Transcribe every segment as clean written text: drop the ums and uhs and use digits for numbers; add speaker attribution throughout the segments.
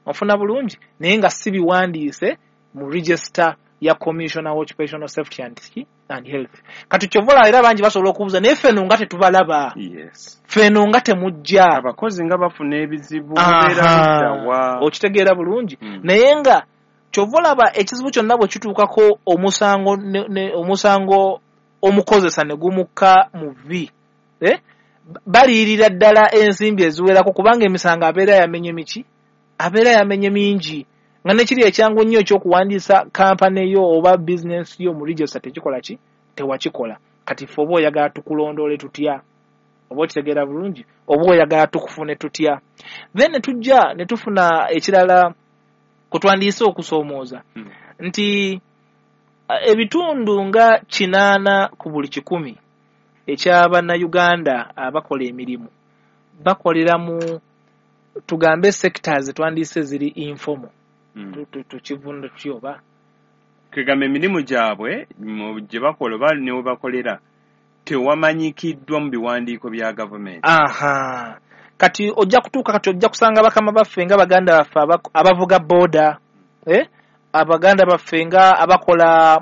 Speaker 1: ofuna bulungi naye nga si biwandiise mu register ya Commissioner of Occupational Safety and Health. Kati kyovola era bangi basobola okubuuza naye ffenno nga tetubalaba.
Speaker 2: Yes.
Speaker 1: Ffenno nga temujja.
Speaker 2: Abakozi nga bafuna ebizibu beera
Speaker 1: okitegeera bulungi. Naye nga kyovolaba ekizibu kyonna bwe kituukako omusango omukozesa ne gumukka mu V. Baliyirira ddala ensimbi eziwerako kubanga emisango abeera yamenye miki? Abeera yamenye mingi. Nga nekiri ekyangu nnyo ekyokuwandiisa kampani yo oba business yo mu register tekikola ki? Tewakikola. Kati ffe oba oyagala tukulondoole tutya? Oba okitegeera bulungi? Oba oyagala tukufune tutya? Then ne tujja ne tufuna ekirala kutwandiise okusoomooza. Nti ebitundu nga 8 ku buli 100 eky'Abannayuganda abakola emirimu bakolera mu tugambe sectors twandiise ziri informal. Tukivunda tutyoba
Speaker 2: kegamba emirimu gyabwe gye bakola oba ne we bakolera tewamanyikiddwa mu biwandiiko bya gavumenti.
Speaker 1: Kati ojja kutuuka kati ojja kusanga bakama baffe nga baganda baffe abavuga boda, abaganda baffe nga abakola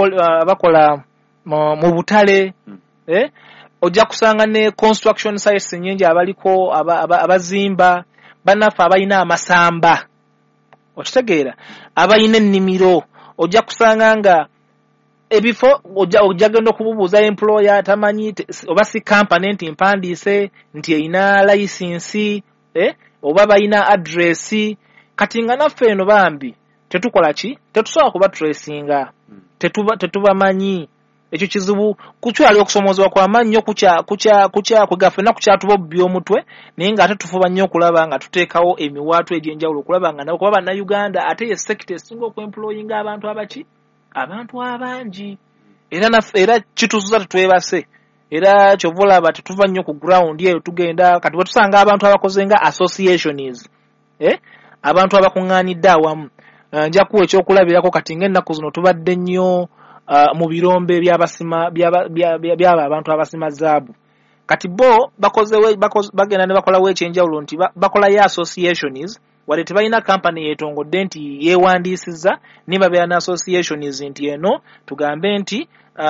Speaker 1: mu butale, ojja kusanga ne construction sites nyingi abaliko abazimba bannaffe abalina amasamba. Okitegeera abalina ennimiro ojja kusanga nga ebifo ojja genda okububuuza employer tamanyi oba si company nti mpandiise nti erina license oba balina address. Kati nga naffe eno bambi tetukola ki? Tetusobola kuba tracinga, tetubamanyi. Ekyo kizibu kukyali okusomoozebwa kw'amaanyi nnyo kugaffe na kukyatuba obubbi omutwe naye nga ate tufuba nnyo okulaba nga tuteekawo emiwaatu egy'enjawulo okulaba nga nabo kuba bannayuganda ate ye sekita esinga okwemployinga abantu abaki? Abantu abangi. Era kituzuza tetwebase. Era kyova olaba tetuva nnyo ku ground eyo tugenda kati bwe tusanga abantu abakoze nga associations. Abantu abakuŋŋaanidde awamu. Nja kuwa ekyokulabirako kati ng'ennaku zino tubadde nnyo mu birombe by'aba abantu abasima zaabu. Kati bo bagenda ne bakolawo ekyenjawulo nti bakola ya associations wadde tebalina kampani yeetongodde nti yeewandiisizza ne babeera na associations nti eno tugambe nti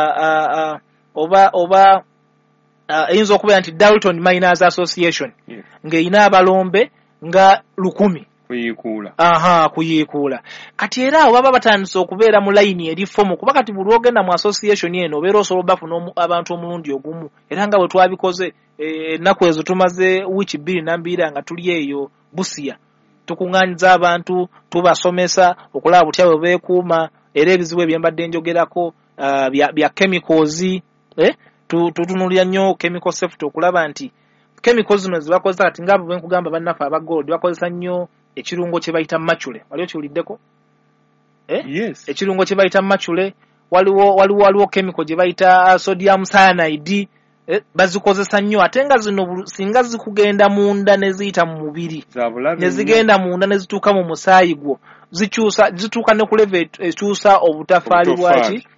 Speaker 1: oba eyinza okubeera nti Dalton Miners Association ng'erina abalombe nga 100. Kuyiikuula. Kati era abo baba batandise okubeera mu layini eri fomu kuba kati buli ogenda mu association eno obeera osobola bafuna abantu omulundi ogumu. Era nga bwe twabikoze ennaku ezo tumaze wiiki 2 nga tuli eyo Busia. Tukuŋŋaanyiza abantu tubasomesa okulaba butya bwe beekuuma era ebizibu ebyembadde njogerako bya chemicals. Tutunulira nnyo chemical safety okulaba nti chemicals zino zibakozesa kati ng'abo bwe nkugamba bannaffe aba gold bakozesa nnyo ekirungo kye bayita machule. Wali okiwuliddeko?
Speaker 2: Yes.
Speaker 1: Ekirungo kye bayita machule waliwo chemical gye bayita sodium cyanide. Bazikozesa nnyo ate nga zino singa zikugenda munda ne ziyita mu mubiri ne zigenda munda ne zituuka mu musaayi gwo zituuka ne ku level ekyusa obutafaali bwaki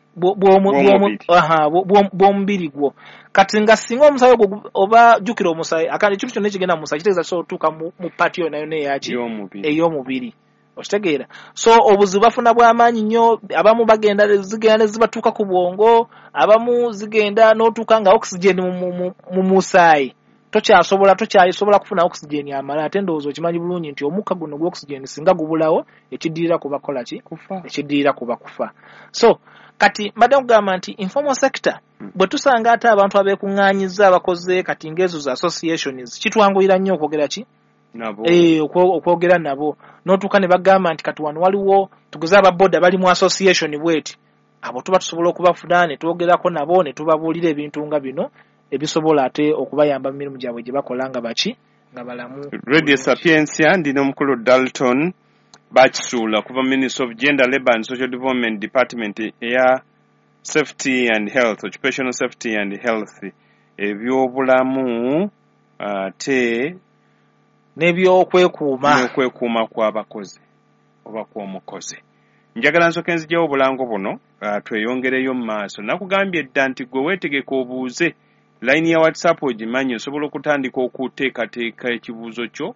Speaker 1: bw'omubiri gwo. Kati nga singa omusaayi gwo oba jjukira omusaayi akandi ekintu kyonna ekigenda mu musaayi kitegeeza so otuuka mu pati yonna yonna ey'omubiri. Okitegeera? So obuzibu bafuna bw'amaanyi nnyo. Abamu zigenda ne zibatuuka ku bwongo, abamu zigenda n'otuuka nga oxygen mu musaayi tokyasobola kufuna oxygen amala. Ate ndowooza okimanyi bulungi nti omukka guno gwa oxygen singa gubulawo ekiddirira kuba kola ki? Ekiddirira kuba kufa. So kati mbadde nkugamba nti informal sector bwe tusanga ate abantu abeekuŋŋaanyizza abakoze kati ng'ezo za associations kitwanguyira nnyo okwogera ki? Okwogera nabo n'otuuka ne bagamba nti kati wano waliwo tugeze ababoda bali mu association bweti. Abo tuba tusobola okubafuna ne twogerako nabo ne tubabuulira ebintu nga bino ebisobola ate okubayamba mu mirimu gyabwe gye bakola nga baki nga balamu.
Speaker 2: Radio Sapiensia ndina omukulu Dalton Bakisuula kuva Ministry of Gender, Labour and Social Development Department eya Safety and Health, Occupational Safety and Health, ebyobulamu ate n'ebyokwekuuma kw'abakozi oba kw'omukozi. Njagala nsooke nzigyawo obulango buno tweyongereyo mu maaso. Nakugambye dda nti gwe weetegeka obuuze layini ya WhatsApp ogimanyi, osobola okutandika okuteekateeka ekibuuzo kyo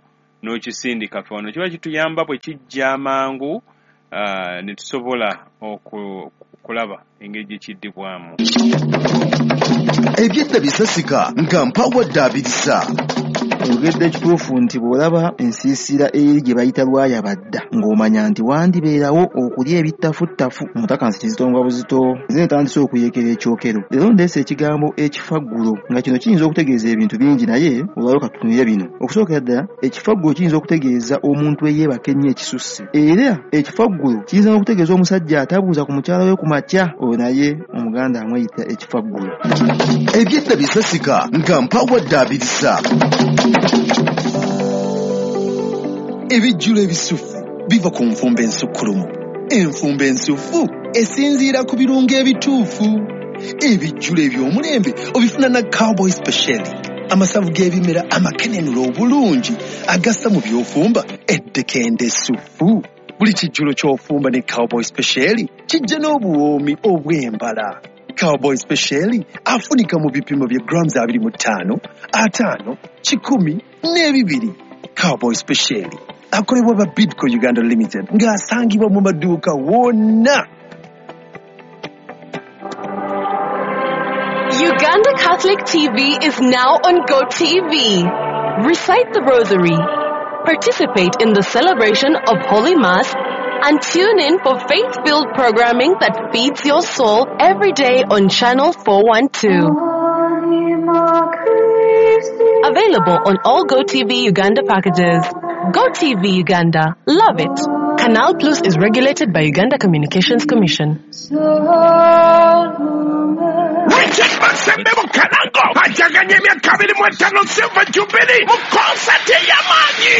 Speaker 2: n'okisindika ffe wano kiba kituyamba bwe kijja amangu ne tusobola okulaba engeri gye kiddibwamu.
Speaker 3: Ebyedda bisasika nga mpawadde abirisa.
Speaker 4: Ogedde kituufu nti bw'olaba ensiisira eri gye bayita lwayabadda ng'omanya nti wandibeerawo okulya ebittafuttafu omutakansi kizitongwa buzito zino tandise okuyeekera ekyokero. Leero ndeese ekigambo ekifaggulo nga kino kiyinza okutegeeza ebintu bingi naye olwalo katutunire bino. Okusookera ddala ekifaggulo kiyinza okutegeeza omuntu eyeebaka ennyo ekisusse, era ekifaggulo kiyinza n'okutegeeza omusajja atabuuza ku mukyala we ku makya, oyo naye omuganda amweyita ekifaggulo.
Speaker 3: Ebyedda bisasika nga mpawadde abirisa. Ebijjulo ebisufu biva ku nfumba ensukkulumu. Enfumba ensufu esinziira ku birungo ebituufu. Ebijjulo eby'omulembe obifuna na Cowboy Special. Amasavu g'ebimera amakenenula obulungi agassa mu by'ofumba eddekende essufu. Buli kijjulo ky'ofumba ne Cowboy Special kijja n'obuwoomi obw'embala. Cowboy Special afunika mu bipimo bya grams 25, 5, 10 n'ebibiri. Cowboy Special akolebwa ba Bidco Uganda Limited ng'asangibwa mu maduuka wonna.
Speaker 5: Uganda Catholic TV is now on GoTV. Recite the Rosary, participate in the celebration of Holy Mass, and tune in for faith-filled programming that feeds your soul every day on Channel 412. Available on all GoTV Uganda packages. GoTV Uganda. Love it. Canal Plus is regulated by Uganda Communications Commission.
Speaker 6: Richard Masembe Mukanango ajaganye emyaka 25 Silver Jubilee mu concert y'amaanyi.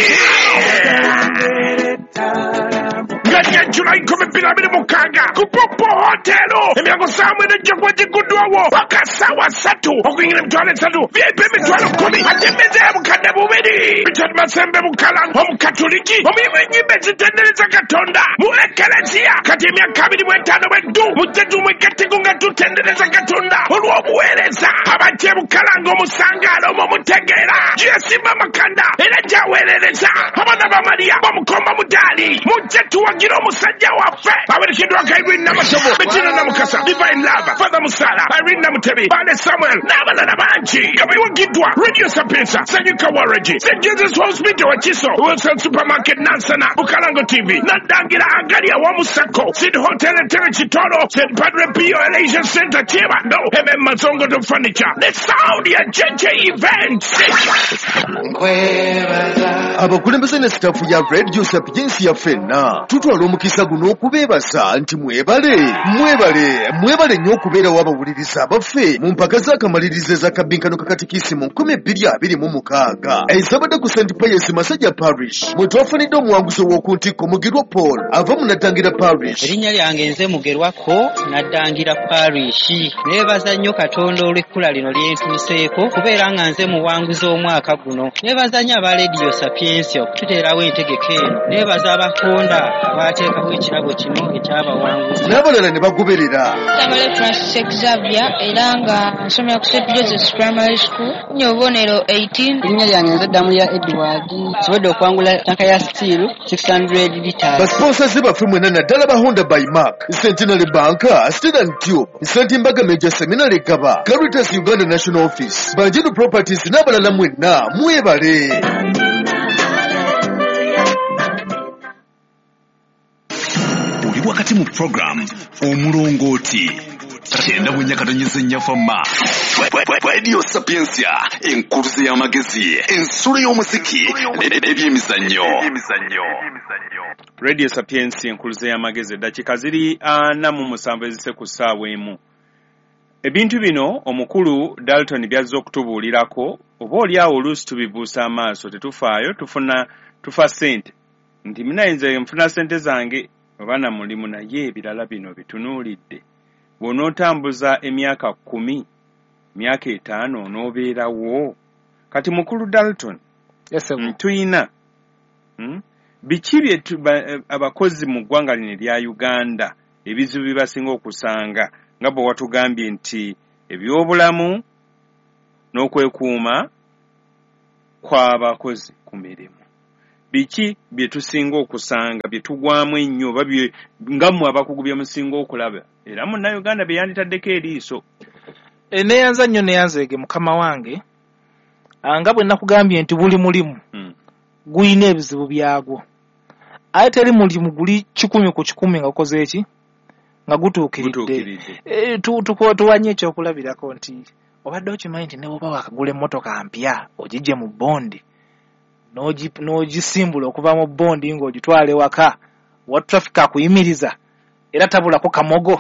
Speaker 6: Ng'ajja July 2026 ku Popo Hotel emiyango saamwe n'ejja kuba giguddwawo paka ssaawa 3 okuyingira emitwalo 3 VIP emitwalo 10 atembeze bukadde bubiri. Richard Masembe Mukanango omukatoliki omuyimu ennyimba ezitendereza Katonda mu Eklezia kati emyaka 25 bweddu mujje tumwegatteko nga tutendereza Katonda olw'obuweereza abajje Bukalanga omusangaalo mumutegeera gyesimba makanda era gyaweerereza abaana ba Mariya bamukomba mudaali mujje tuwagira omusajja waffe awerekeddwa Irene Namatobo Bettina Namukasa Divine Love Father Musala Irene Namutebi Bane Samuel n'abalala bangi nga bayiwagiddwa Radio Sapienza Sanyuka Waragi St. Jesus Hospital Wakiso Wilson Supermarket Nansana Bukalango TV Nadangira Angalia Wamusako Sid Hotel Tere Chitoro St. Padre Pio Elasian Center Chibando Mazongo to Furniture the sound ya JJ Events.
Speaker 3: Abakulembeze ne staffu ya Radio Sapienza ya ffenna tutwala omukisa guno okubeebaza nti mwebale nnyo okubeerawo abawuliriza abaffe mu mpaka z'akamalirize za kabinkano kakatikisi mu 2026 ezabadde ku St. Pius Masajja Parish mwe twafunidde omuwanguzi w'okuntikko Mugirwa Paul ava mu Naddangira Parish.
Speaker 7: Erinnya lyange nze Mugerwako Naddangira Parish. Neebaza nnyo Katonda olw'ekkula lino lyentuuseeko kubeera nga nze muwanguzi omwaka guno. Neebaza nnyo aba Radio Sapienza okututeerawo entegeka eno. Neebaza abatonda abaateekawo ekirabo kino ekyabawanguzi.
Speaker 3: N'abalala ne bagoberera.
Speaker 8: Tamale Francis Xavier era nga nsomera ku St. Joseph's Primary School. Nyobonero 18.
Speaker 7: Erinnya lyange nze Damulya Edward. Nsobodde okwangula tanka ya steel 600 litres.
Speaker 3: Basponsazi baffe mwena naddala ba Honda by Mark, Centenary Bank, Steel and Tube, St. Mbaga Major Seminary Kaba, Caritas Uganda National Office, Banjiro Properties n'abalala mwenna mwebale.
Speaker 9: Oli wakati mu program omulongooti kyenda bwennyakatonyeza nnyafama Radio Sapienza enkuluze y'amagezi ensulo y'omuziki n'ebyemizannyo.
Speaker 2: Radio Sapienza enkuluze y'amagezi eddakiika ziri 47 ezise ku ssaawa emu. Ebintu bino omukulu Dalton byazze okutubuulirako oba oliawo oluusi tubibuusa amaaso tetufaayo tufa ssente nti minayinza nfuna ssente zange obaana mulimu naye ebirala bino bitunuulidde bw'onootambuza emyaka 10 myaka 5 n'obeerawo kati mukulu Dalton tuyina biki abakozi mu ggwanga lino erya Uganda ebizibu bibasinga okusanga nga bwe watugambye nti ebyobulamu n'okwekuuma kw'abakozi ku mirimu biki bye tusinga okusanga bye tugwamu ennyo oba ngammwe abakugu bye musinga okulaba era munnayuganda bye yanditaddeko eriiso.
Speaker 1: Neyanza nnyo neyanzeege mukama wange nga bwe nakugambye nti buli mulimu guyina ebizibu byagwo ate teri mulimu guli 100 ku 100 nga gukoze eki nga gutuukiridde. Tuwanye ekyokulabirako nti obadde okimanyi nti ne bwoba wakagula emmotoka mpya ogijje mu bondi n'ogisimbula okuva mu bondi ng'ogitwala ewaka wa traffic akuyimiriza era tabulako kamogo.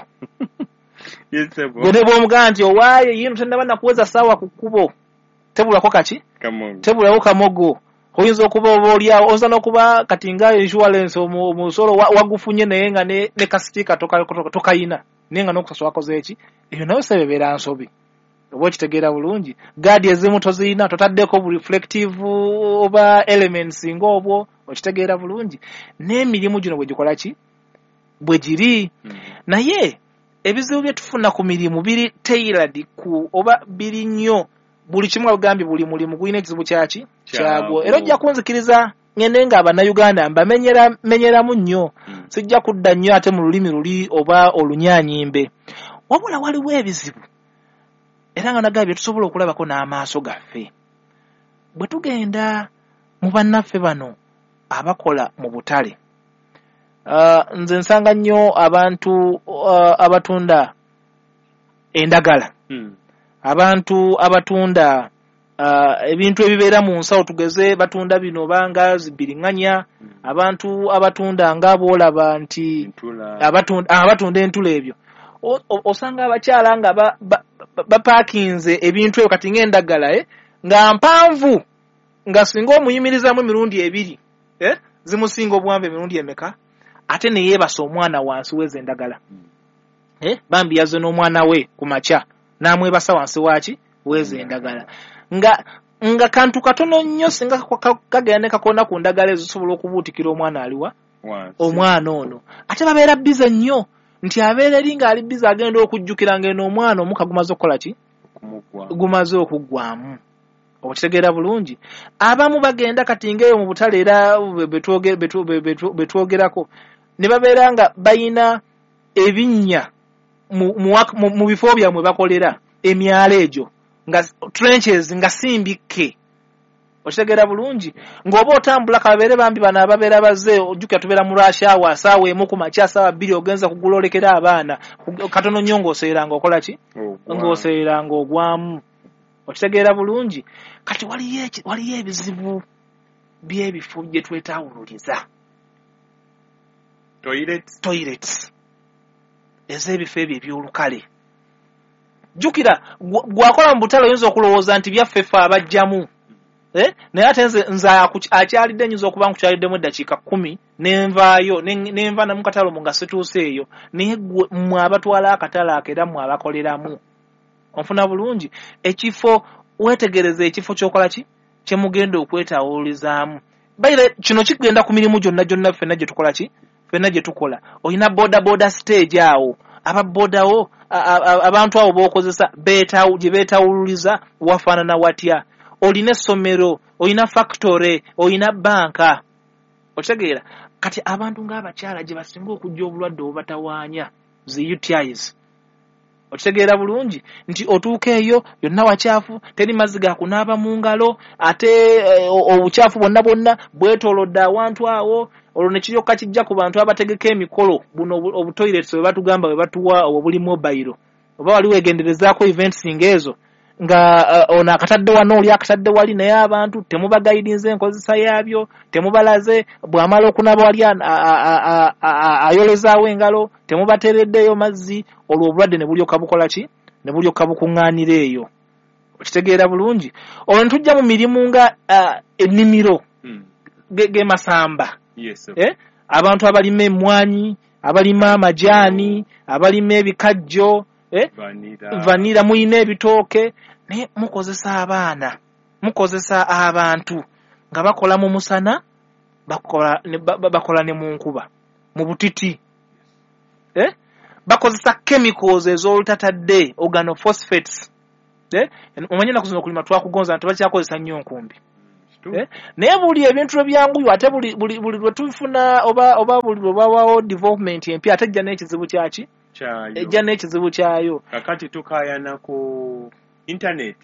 Speaker 1: Gwe ne bw'omugamba nti owaaye yino tennaba nakuweza ssaawa ku kkubo tebulako kaki tebulako kamogo. Oyinza okuba oba olyawo oyinza n'okuba kati nga insurance omusolo wagufunye naye nga ne kasitiika tokayina naye nga n'okusasula wakoze eki ebyo nayo sebebeera nsobi oba okitegeera bulungi. Gaadi ezimu toziyina totaddeko bu reflective oba elements ng'obwo okitegeera bulungi. N'emirimu gino bwe gikola ki bwe giri naye ebizibu bye tufuna ku mirimu biri tailored ku oba biri nnyo buli kimu agambye buli mulimu gulina ekizibu kyaki kyagwo era ojja kunzikiriza ngende nga Abannayuganda mbamenyeramu nnyo sijja kudda nnyo ate mu lulimi luli oba olunyaanyimbe wabula waliwo ebizibu era nga nagambye tusobola okulabako n'amaaso gaffe bwe tugenda mu bannaffe bano abakola mu butale. Nze nsanga nnyo abantu abatunda endagala abantu abatunda ebintu ebibeera mu nsawo tugeze batunda bino banga zibiriŋŋanya abantu abatunda ng'aboolaba nti abatunda entula ebyo osanga abakyala nga bapaakinze ebintu ebyo kati ng'endagala nga mpanvu nga singa omuyimirizaamu emirundi 2 zimusinga obuwanvu emirundi emeka ate ne yeebasa omwana wansi w'ezo endagala bambi yazze n'omwana we ku makya n'amwebasa wansi waaki w'ezo endagala nga kantu katono nnyo singa kagenda ne kakona ku ndagala ezo zisobola okubuutikira omwana aliwa omwana ono ate babeera bize nnyo nti abeera eri ng'ali bize agenda okujjukira ng'eno omwana omuka gumaze okukola ki gumaze okuggwamu okitegeera bulungi. Abamu bagenda kati ng'eyo mu butale era betwogerako ne babeera nga bayina ebinnya mu bifo byamwe bakolera emyalo egyo nga trenches nga simbikke okitegeera bulungi ng'oba otambula kabeere bambi bano ababeera bazze ojjukira tubeera mu lwashawa saawa emu ku makya saawa 2 ogenza kugulolekera abaana katono nnyo ng'oseeranga okola ki ng'oseeranga ogwamu okitegeera bulungi. Kati waliyo ebizibu by'ebifo bye twetawululiza toilets ez'ebifo ebyo eby'olukale. Jjukira gwakola mu butale oyinza okulowooza nti byaffe ffe abajjamu naye ate nze akyalidde nyinza okuba nkukyaliddemu eddakiika 10 nenvaayo nenva namu katalo mu nga situuseeyo naye mmwe abatwala akatale ako era mmwe abakoleramu onfuna bulungi ekifo wetegereza ekifo kyokola ki kyemugenda okwetawulizaamu. Bayire kino kigenda ku mirimu gyonna ffenna gye tukola ki ffenna gye tukola. Olina boda stage awo ababodawo abantu abo b'okozesa gye beetawululiza wafaanana watya. Olina essomero olina factory olina banka okitegeera. Kati abantu ng'abakyala gye basinga okujja obulwadde obubatawaanya zi UTIs okitegeera bulungi nti otuuka eyo yonna wakyafu teri mazzi ga kunaaba mu ngalo ate obukyafu bwonna bwetoolodde awantu awo. Olwo ne kiryoka kijja ku bantu abategeka emikolo buno obutoilets bwe batugamba bwe batuwa obuli mobile oba wali weegenderezaako events ng'ezo nga ono akatadde wano oli akatadde wali naye abantu temubagayidinze enkozesa yaabyo temubalaze bw'amala okunaaba wali ayolezaawo engalo temubateereddeeyo mazzi olwo obulwadde ne bulyoka bukola ki ne bulyoka bukuŋŋaanira eyo okitegeera bulungi. Olwo ne tujja mu mirimu nga ennimiro ge masamba abantu abalima emmwanyi abalima amajaani abalima ebikajjo vanira muyina ebitooke naye mukozesa abaana mukozesa abantu nga bakola mu musana bakola ne mu nkuba mu butiti bakozesa chemicals ez'olutatadde organophosphates omanyi naku zino okulima twakugonza nti bakyakozesa nnyo nkumbi naye buli ebintu ebyanguyu ate buli lwe tufuna oba buli lwe bawawo development empya ate ejja n'ekizibu kyaki ejja n'ekizibu kyayo.
Speaker 2: Kakati tukayana ku internet.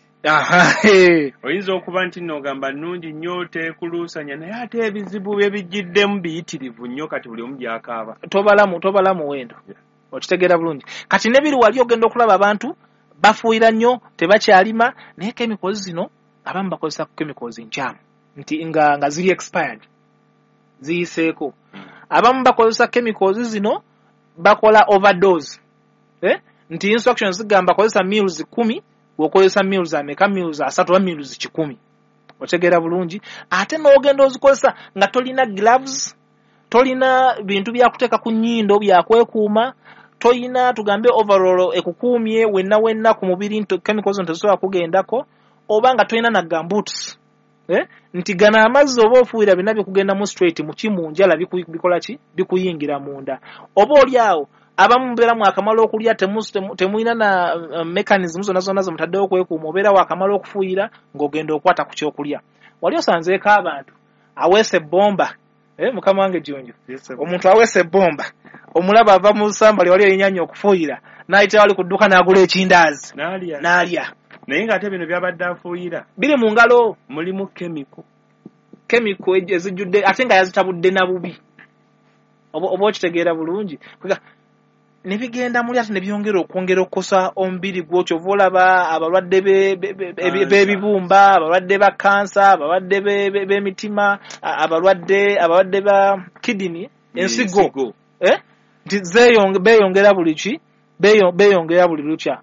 Speaker 2: Oyinza okuba nti n'ogamba nnungi nnyo teekuluusanya naye ate ebizibu bye bijjiddemu biyitirivu nnyo kati buli omu gy'akaaba.
Speaker 1: Tobala muwendo. Okitegeera bulungi. Kati ne biri wali ogenda okulaba abantu bafuuyira nnyo tebakyalima naye chemicals zino abamu bakozesa chemicals nkyamu nti nga ziri expired ziyiseeko. Abamu bakozesa chemicals zino bakola overdose. Nti instructions zigamba kozesa mils 10 okozesa mils ameka mils 3 oba mils 10. Otegeera bulungi. Ate n'ogenda ozikozesa nga tolina gloves, tolina bintu byakuteeka ku nnyindo byakwekuuma, toyina tugambe overall ekukuumye wenna ku mubiri nti chemicals ntezisobola kugendako, oba nga toyina na gumboots. Nti gana amazzi oba ofuuyira binabyo kugenda mu straight mu kimunjala bikola ki bikuyingira munda. Oba oli awo abamu mbeera mwakamala okulya temulina na mechanism zonna mutaddewo okwekuuma, obeera wakamala okufuuyira ng'ogenda okwata ku kyokulya. Wali osanzeeko abantu aweese ebbomba. Mukama wange Jonjo. Omuntu aweese ebbomba. Omulaba ava mu ssamba wali yennyanya okufuuyira. N'ayita wali ku dduuka n'agula ekindaazi. N'alya.
Speaker 2: Naye ng'ate bino byabadde afuuyira.
Speaker 1: Biri mu ngalo.
Speaker 2: Mulimu chemical ezijjudde
Speaker 1: ate nga yazitabudde na bubi. Oba okitegeera bulungi. Ne bigenda muli ate ne byongera okwongera okukosa omubiri gwo. Kyova olaba abalwadde b'ebibumba, abalwadde ba kansa, abalwadde b'emitima, abalwadde ba kidney, ensigo. Nti beeyongera buli ki? Beeyongera buli lukya.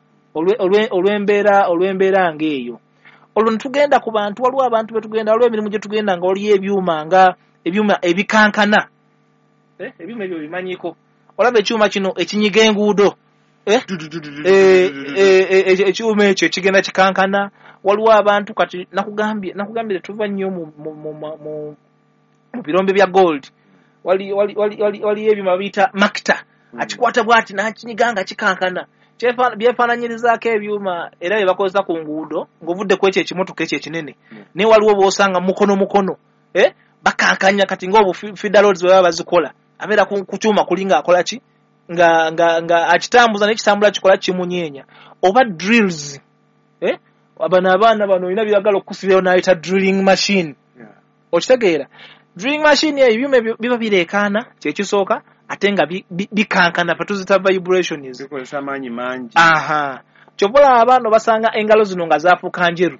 Speaker 1: Olw'embeera ng'eyo. Olwo netugenda ku bantu, waliwo abantu betugenda, waliwo emirimu gye tugenda nga waliyo ebyuma ebikankana. Ebyuma ebyo bimanyiko. Olaba ekyuma kino ekinyiga enguudo. Ekyuma ekyo kigenda kikankana. Waliwo abantu kati nakugambye tuva nnyo mu birombe bya gold. Wali ebyuma biyita makita. Akikwata bw'ati n'akinyiga nga kikankana. Byefaananyirizaako ebyuma era bye bakozesa ku nguudo ng'ovudde ku ekyo ekimotoka ekyo ekinene. Naye waliwo bw'osanga mukono. Bakankanya kati ng'obwo feeder roads bwe baba bazikola. Abeera ku kyuma kulinga akola ki nga akitambuza n'ekitambula kikola kimunyeenya. Oba drills. Abaana bano olina byagala okusibirayo n'ayita drilling machine. Okitegeera? Drilling machine eyo ebyuma biba bireekaana kyekisooka ate nga bikankana patuzita vibrations.
Speaker 2: Zikozesa amaanyi mangi.
Speaker 1: Kyova abaana basanga engalo zino nga zaafuuka njeru.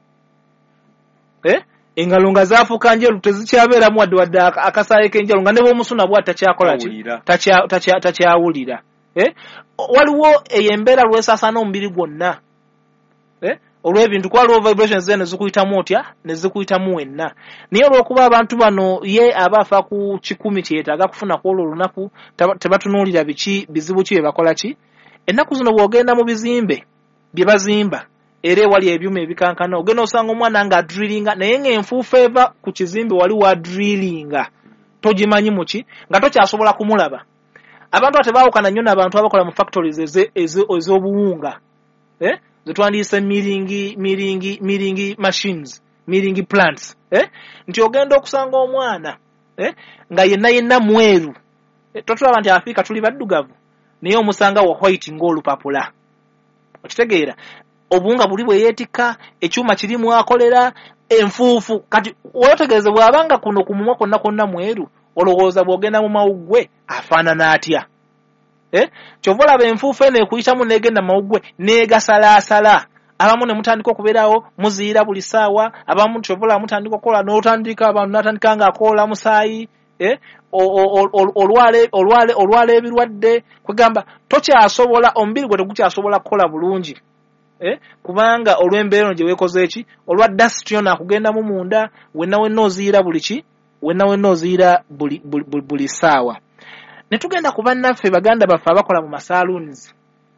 Speaker 1: Engalo nga zaafuuka njeru tezikyabeeramu wadde akasaayi k'enjalo nga ne bw'omusuna bw'ati takyakola ki? Takyawulira. Waliwo eyo embeera lwesaasaana omubiri gwonna. Olw'ebintu kwaliwo vibrations ne zikuyitamu otya ne zikuyitamu wenna. Naye olw'okuba abantu bano ye aba afa ku 10 kyetaaga kufuna ku olwo olunaku tebatunuulira bizibu ki bye bakola ki. Ennaku zino bw'ogenda mu bizimbe bye bazimba era wali ebyuma ebikankana ogenda osanga omwana nga drillinga naye ng'enfuufu eva ku kizimbe wali wa drillinga togimanyi muki nga tokyasobola kumulaba. Abantu ate baawukana nnyo n'abantu abakola mu factories ez'obuwunga. Zetwandiyise milling machines, milling plants. Nti ogenda okusanga omwana nga yenna mweru. Totulaba nti Afrika tuli baddugavu naye omusanga wa white ng'olupapula. Okitegeera? Obuwunga buli bwe yeetikka, ekyuma kirimu akolera, enfuufu. Kati weetegereze bw'abanga kuno ku mumwa konna mweru, olowooza bw'ogenda mu mawuggwe afaanana atya? Kyova olaba enfuufu eno ekuyitamu n'egenda mu mawuggwe n'egasalaasala. Abamu ne mutandika okubeerawo muziira buli ssaawa, abamu kyova olaba mutandika okukola n'otandika abantu n'atandika ng'akoola musaayi. Olwala ebirwadde kwegamba tokyasobola omubiri gwe tegukyasobola kukola bulungi. Kubanga olw'embeera eno gye weekoze eki olwa dust yonna akugendamu munda wenna oziira buli ki wenna oziira buli ssaawa. Ne tugenda ku bannaffe baganda baffe abakola mu masaaluunizi.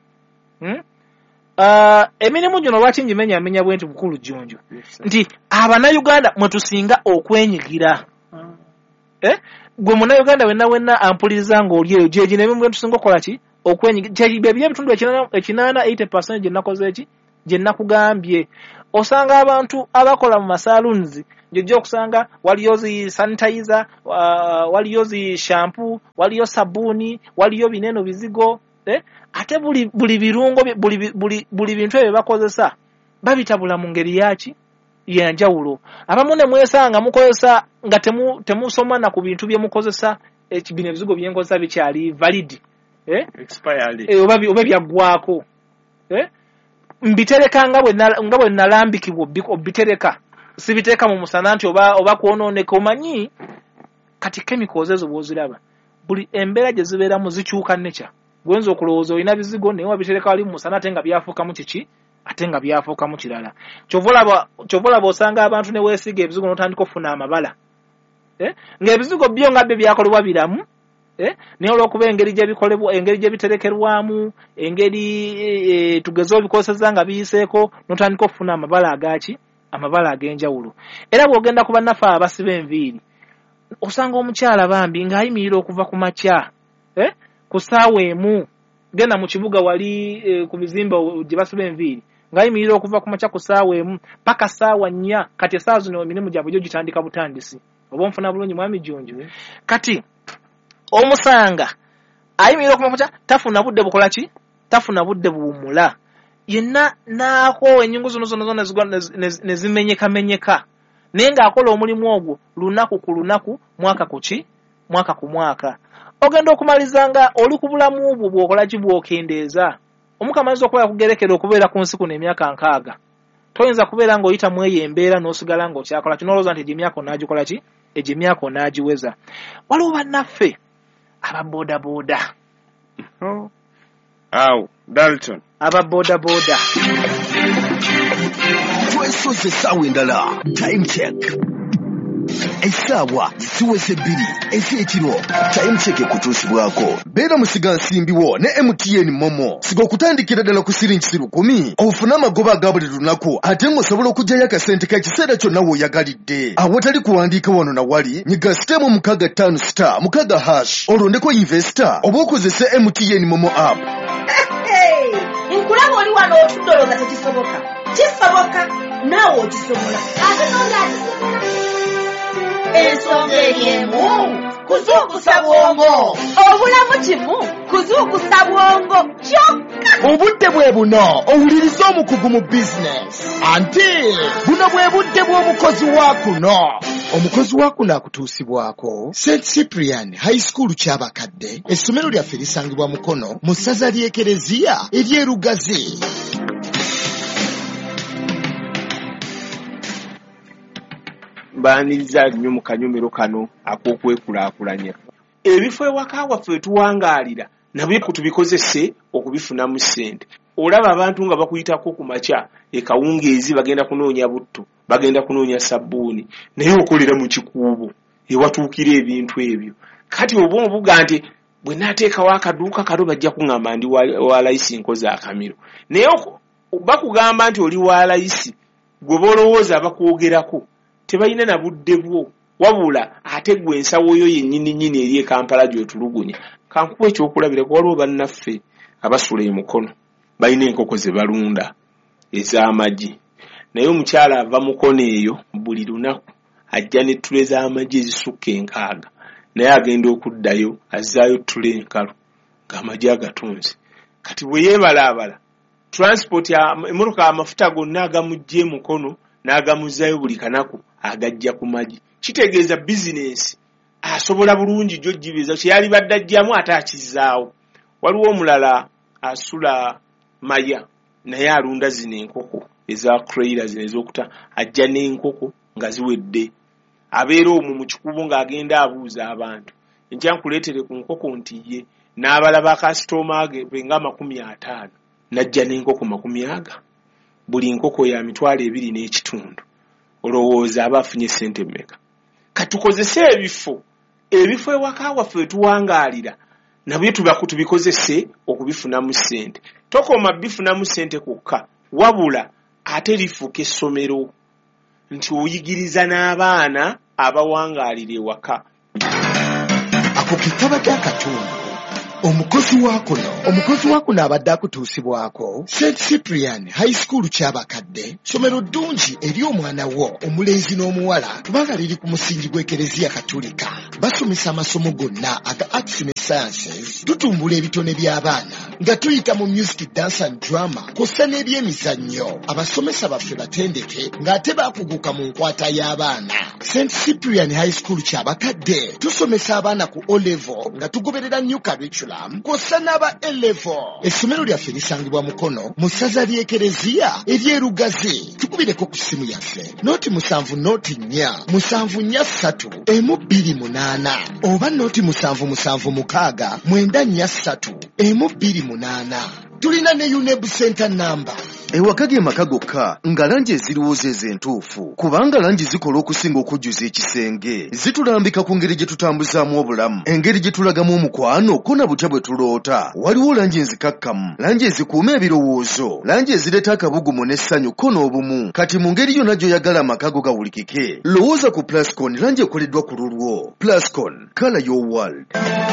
Speaker 1: Emirimu gino lwaki ngimenyamenya bwenti bukulu Jonjo nti Abannayuganda mwe tusinga okwenyigira. Gwe Munnayuganda wenna ampuliriza ng'oli eyo gye gino emirimu tusinga okukola ki okwenyigira. Bye bitundu 80% gye nakoze eki gye nakugambye. osanga abantu abakola mu masalunzi jjo okusanga waliyo zi sanitizer, waliyo zi shampoo, waliyo sabuni, waliyo bineno bizigo, ate buli birungo buli bintu ebyo bakozesa babitabula mu ngeri yaki yanjawulo. Abamu ne mwesanga mukozesa nga temusoma na ku bintu bye mukozesa bino ebizigo byenkozesa bikyali valid
Speaker 2: expired
Speaker 1: oba byaggwako mbitereka nga bwe nalambikibwa obitereka sibiteeka mu musana nti oba kwonooneka. Omanyi kati chemicals ezo bw'oziraba buli embeera gye zibeeramu zikyuka nekya gwenza okulowooza olina bizigo naye wabitereka wali mu musana ate nga byafuukamu kiki ate nga byafuukamu kirala. Kyovolaba osanga abantu ne weesiga ebizigo n'otandika okufuna amabala ng'ebizigo byo nga byo byakolebwa biramu naye olw'okuba engeri gye biterekerwamu engeri tugeze obikozesa nga biyiseeko n'otandika okufuna amabala agaki amabala ag'enjawulo. Era bw'ogenda ku bannaffe abasiba enviiri osanga omukyala bambi ng'ayimirira okuva ku makya ku ssaawa emu genda mu kibuga wali ku bizimba gye basiba enviiri ng'ayimirira okuva ku makya ku ssaawa emu paka ssaawa 4 kati essaawa zino emirimu gyabwe gyo gitandika butandisi oba onfuna bulungi mwami Jjonjo. Kati omusanga ayimirira okuva ku makya tafuna budde bukola ki tafuna budde buwumula yenna naako enyungu zonna ne zimenyekamenyeka naye ng'akola omulimu ogwo lunaku ku lunaku mwaka ku mwaka. Ogenda okumaliza nga oli ku bulamu obwo bw'okola ki bw'okendeeza omukamaliza okubeera kugerekera okubeera ku nsi kuno emyaka 6 toyinza kubeera ng'oyita mu eyo embeera n'osigala ng'okyakola ki n'olowooza nti egyo emyaka onaagikola ki egyo emyaka onaagiweza. Waliwo bannaffe ababooda
Speaker 2: awo Dalton
Speaker 1: ababooda
Speaker 9: twesoze essaawa endala time check essaawa ziweze 2 ez'ekiro time check ekutuusibwako. Beera musiga nsimbiwo ne MTN Momo siga okutandikira ddala ku siringi 10 ofune amagoba aga buli lunaku ate ng'osobola okugyayo akasente k'ekiseera kyonna w'oyagalidde awatali kuwandiika wano na wali nyiga sitemu 65*6 olondeko investor oba okozese MTN Momo app.
Speaker 10: Nkulaba oli wano otudoloza tekisoboka kisoboka naawe okisobola ate n'ongakisobola. Ensonga eriemu kuzuukusa bwongo obulamu kimu kuzuukusa bwongo kyokka.
Speaker 11: Obudde bwe buno owuliriza omukugu mu bizinesi anti buno bwe budde bw'omukozi wa kuno. Omukozi wa kuno akutuusibwako St. Cyprian High School ky'abakadde. Essomero lyaffe lisangibwa Mukono mu ssaza ly'Ekereziya ery'Erugazi.
Speaker 12: Mbaaniriza nnyo mu kanyomero kano ak'okwekulaakulanya. Ebifo ewaka waffe tuwangaalira nabyo tubikozese okubifunamu ssente. Olaba abantu nga bakuyitako ku makya ekawungeezi bagenda kunoonya butto bagenda kunoonya sabbuuni naye okolera mu kikuubo ewatuukira ebintu ebyo. Kati oba obuga nti bwe naateekawo akaduuka kalo bajja kuŋŋamba ndi wa layisi nkoze akamiro naye bakugamba nti oli wa layisi gwe bolowooza bakwogerako tebalina na budde bwo wabula ate gwe ensawo yo yennyini eri e Kampala gy'otulugunya. Kankuwa ekyokulabirako waliwo bannaffe abasula Mukono balina enkoko ze balunda ez'amagi naye omukyala ava Mukono eyo buli lunaku ajja ne ttule z'amagi ezisukka 6 naye agenda okuddayo azzaayo ttule enkalu ng'amagi agatunze. Kati bwe yeebalaabala transport emmotoka amafuta gonna agamugye Mukono n'agamuzzaayo buli kanaku agajja ku magi. Kitegeeza bizinesi asobola bulungi gy'ogibeza kyeyali badde ajjamu ate akizzaawo. Waliwo omulala asula Maya naye alunda zino enkoko eza Croiler zino ez'okuta ajja n'enkoko nga ziwedde abeera omwo mu kikubo ng'agenda abuuza abantu enkya nkuleetere ku nkoko ntiye n'abalaba kasitoma ge nga 50 najja n'enkoko 50 buli nkoko ya $2.2. Olowooza aba afunye ssente mmeka? Katukozese ebifo ewaka waffe tuwangaalira nabyo tubikozese okubifunamu ssente. Tokoma bifunamu ssente kokka wabula ate lifuuka essomero nti oyigiriza n'abaana abawangaalira ewaka.
Speaker 11: Ako kitaba ky'akatundu omukozi wa kuno abadde akutuusibwako St. Cyprian High School ky'abakadde, ssomero ddungi eri omwana wo omulenzi n'omuwala kubanga liri ku musingi gw'Ekereziya Katolika. Basomesa amasomo gonna aga Arts ne Sciences, tutumbula ebitone by'abaana nga tuyita mu music, dance and drama kw'ossa n'ebyemizannyo. Abasomesa baffe batendeke ng'ate baakuguka mu nkwata y'abaana. St. Cyprian High School ky'abakadde tusomesa abaana ku O-level nga tugoberera new curriculum kw'ossa n'aba A-level. Essomero lyaffe lisangibwa Mukono mu ssaza ly'Ekereziya ery'Erugazi. Tukubireko ku ssimu yaffe noti 77443 oba noti 7769438. Tulina ne UNEB center number.
Speaker 9: Ewaka ge maka gokka nga langi eziriwooza ez'entuufu, kubanga langi zikola okusinga okujjuza ekisenge. Zitulambika ku ngeri gye tutambuzaamu obulamu, engeri gye tulagamu omukwano ko na butya bwe tuloota. Waliwo langi enzikakkamu, langi ezikuuma ebirowoozo, langi ezireeta akabugumu n'essanyu ko n'obumu. Kati mu ngeri yonna gy'oyagala amaka go gawulikike, lowooza ku Plascon, langi ekoleddwa ku lulwo. Plascon, color your world.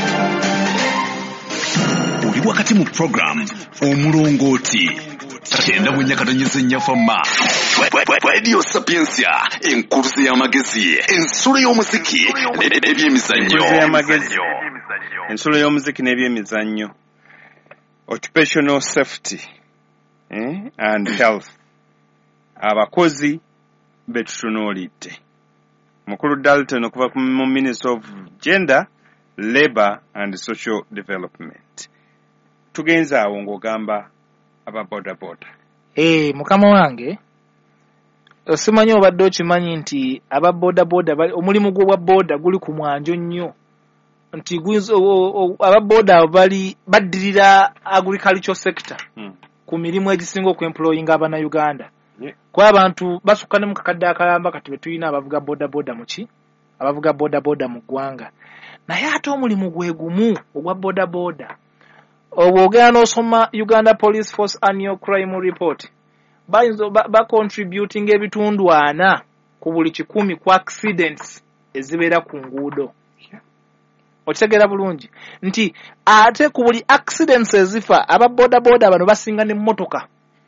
Speaker 13: Oli wakati mu program omulongooti kyenda bwennyakatanyeze nnyafama Radio Sapiensia, enkuluze y'amagezi, ensulo y'omuziki n'ebyemizannyo.
Speaker 2: Ensulo y'omuziki n'ebyemizannyo. Occupational safety and health. Abakozi betutunuulidde. Mukulu Dalton okuva mu Minister of Gender, Labour and Social Development. Tugenze awo ng'ogamba aba boda.
Speaker 1: Mukama wange, simanyi obadde okimanyi nti aba boda omulimu gw'obwa boda guli ku mwanjo nnyo, nti aba boda baddirira agricultural sector ku mirimu egisinga okwemployinga Abannayuganda. Kwa abantu basukka ne mu kakadde akalamba kati betulina abavuga boda muki, abavuga boda mu ggwanga. Naye ate omulimu gwe gumu ogwa boda. Obwogera n'osoma Uganda Police Force Annual Crime Report, ba contributing ebitundu 4 ku buli 100 ku accidents ezibeera ku nguudo. Okitegeera bulungi nti ate ku buli accidents ezifa aba boda bano basinga n'emmotoka.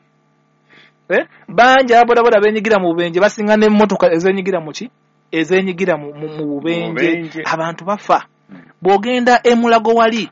Speaker 1: Bangi aba boda benyigira mu bubenje basinga n'emmotoka ezenyigira muki, ezenyigira mu bubenje. Abantu bafa. Bwogenda emulago wali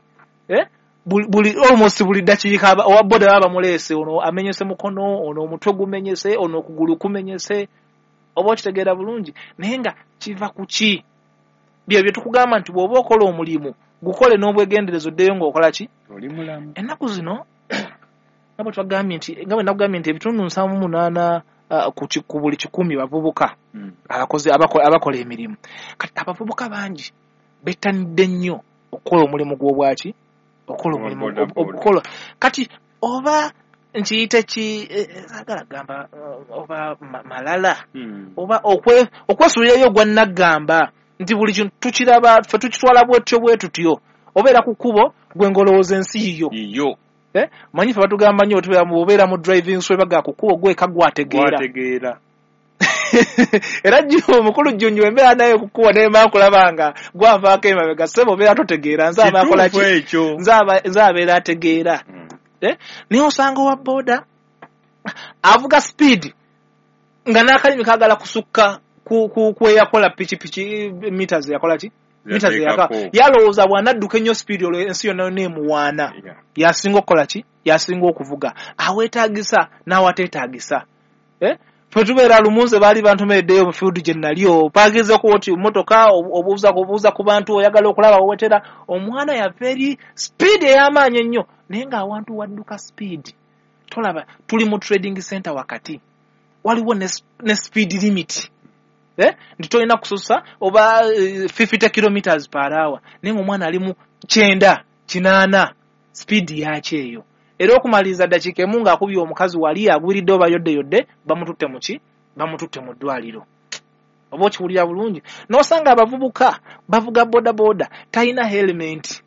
Speaker 1: almost buli dakiika owa boda baba mulese, ono amenyese mukono, ono omutwe gumenyese, ono okugulu kumenyese. Oba okitegeera bulungi naye nga kiva ku ki? Bye tukugamba nti bw'oba okola omulimu gukole n'obwegenderezo ddeyo ng'okola ki?
Speaker 2: Oli mulamu.
Speaker 1: Ennaku zino nga bwe nakugambye nti ebitundu 78 ku buli 100 bavubuka abakozi abakola emirimu. Kati abavubuka bangi bettanidde nnyo okukola omulimu gw'obwaki, okukola omulimu okukola. Kati oba nkiyite ki sagala gamba oba malala oba okwesuulirayo gwa nagamba nti buli kintu tukiraba ffe tukitwala bwe tutyo obeera ku kkubo gwe ngolowooza ensi yo. Manyi ffe batugamba nnyo obeera mu driving school baga ku kkubo gwe kagwategeera. Era jjo omukulu jjunju embeera naye ku kkubo n'ema kulabanga gwavaako emabega ssebo obeera totegeera nze abakola ki nze abeera ategeera. Naye osanga owa boda avuga speed nga n'akalimi kaagala kusukka ku eyakola pikipiki meters yakola ki? Meters yalowooza bw'anadduka ennyo speed olwo ensi yonna neemuwaana. Yasinga okukola ki? Yasinga okuvuga. Aweetaagisa n'awateetaagisa. Ffe tubeera lumunze baali bantumereddeyo mu field gye nali opaagiza okuba oti mmotoka obuuza ku bantu oyagala okulaba wewetera omwana yava eri speed ey'amaanyi ennyo naye ng'awantu wadduka speed. Tolaba tuli mu trading center wakati waliwo ne speed limit. Nti tolina kususa oba 50 kilometers per hour naye ng'omwana ali mu 9-8 speed yaki eyo. Era okumaliriza dakiika emu ng'akubye omukazi wali agwiridde oba yodde bamututte muki? Bamututte mu ddwaliro. Oba okiwulira bulungi n'osanga abavubuka bavuga boda talina helmet.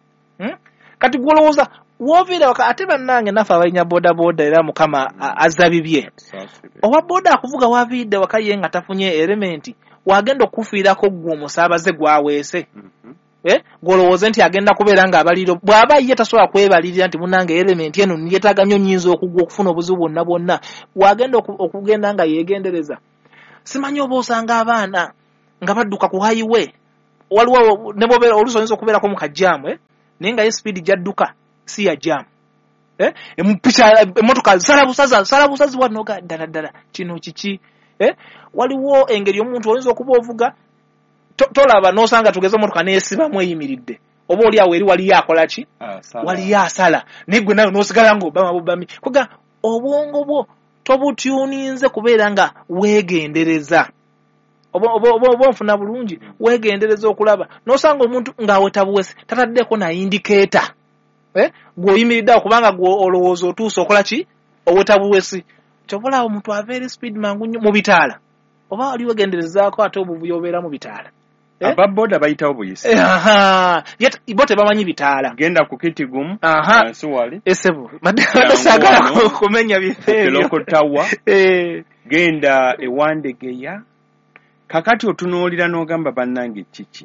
Speaker 1: Kati gwolowooza wooviira waka ate bannange naffe abalinya boda era Mukama azza bibye. Owa boda akuvuga waaviidde waka ye nga tafunye elementi wagenda okufiirako gwe omusaabaze gwaweese. golowooze nti agenda kubeera nga abaliro bw'aba ye tasobola kwebalirira nti munange element eno niyetaaga nnyo nyinza okufuna obuzibu bwonna bwonna bw'agenda okugenda nga yeegendereza. Simanyi oba osanga abaana nga badduka ku highway waliwo ne bw'obeera oluusi oyinza okubeerako mu kajjaamu naye nga ye speed gyadduka si ya jaamu. Emupita emmotoka sala busazi wanoga ddala kino kiki. Waliwo engeri omuntu oyinza okuba ovuga tolaba n'osanga tugeze emmotoka neesibamu eyimiridde oba oli awo eri waliyo akola ki waliyo asala naye gwe nayo n'osigala ng'obama bubami kuga obwongo bwo tobutyuninze kubeera nga weegendereza oba nfuna bulungi weegendereza okulaba n'osanga omuntu ng'aweta buwesi tataddeko na indicator gw'oyimiridde awo kubanga gwe olowooza otuuse okola ki oweta buwesi kyobola omuntu aveera speed mangu nnyo mu bitaala oba wali wegenderezaako ate obuvuyo obeera mu bitaala.
Speaker 2: Ababooda bayitawo buyisi.
Speaker 1: Bo tebamanyi bitaala.
Speaker 2: Genda ku kitigumu wansi wali.
Speaker 1: Esebo badasagala kumenya bifeebyo.
Speaker 2: Kelokotawa. Genda ewandegeya. Kakati otunuulira n'ogamba bannange kiki.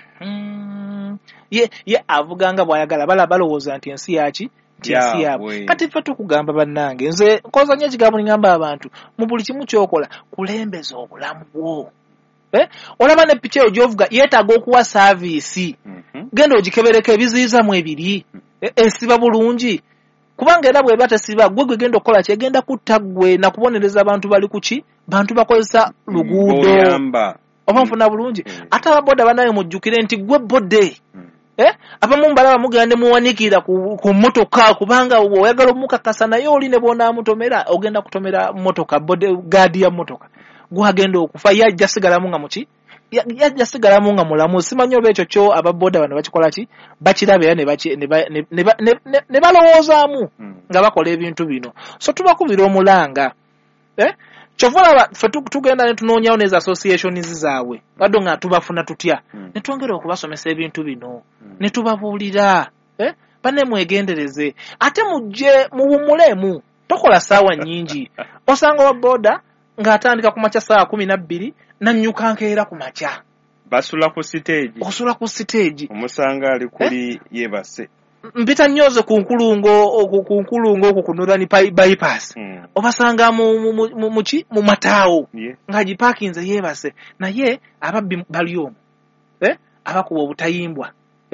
Speaker 1: Ye avuganga bw'ayagala balowooza nti ensi yaki ensi yaabwe. Kati ffe tukugamba bannange nze nkoza nnyo ekigambo ngamba abantu mu buli kimu ky'okola kulembeza obulamu bwo. Olaba ne piki eyo gy'ovuga yeetaaga okuwa saaviisi. Genda ogikebereko ebiziyizamu ebiri esiba bulungi kubanga era bw'eba tesiba gwe genda okukola ki egenda kutta ggwe na kubonereza abantu bali ku ki bantu bakozesa luguudo oba nfuna bulungi. Ate ababoda banaye mujjukire nti gwe bode abamu mbalaba mugenda ne muwanikira ku mmotoka kubanga oyagala omukakasa naye oli ne bw'onaamutomera ogenda kutomera mmotoka bode gaadi ya mmotoka gwagenda okufa yajja sigalamu nga muki yajja sigalamu nga mulamu. Simanyi oba ekyo kyo ababoda bano bakikola ki bakiraba era ne balowoozaamu nga bakola ebintu bino. So tubakubira omulanga kyova ffe tugenda ne tunoonyawo n'ezi associations zaabwe baddo nga tubafuna tutya ne twongera okubasomesa ebintu bino ne tubabuulira banne mwegendereze ate mujje muwummulemu tokola ssaawa nnyingi. Osanga wa boda ng'atandika ku makya ssaawa 12 nannyuka nkeera ku makya
Speaker 2: basula ku stage
Speaker 1: osula ku stage
Speaker 2: omusanga ali kuli yebase
Speaker 1: mpita nnyoze ku nkulungo okwo kunura ni bypass obasanga mu mataawo ng'agipaakinze yeebase naye ababbi bali omwo abakuba obutayimbwa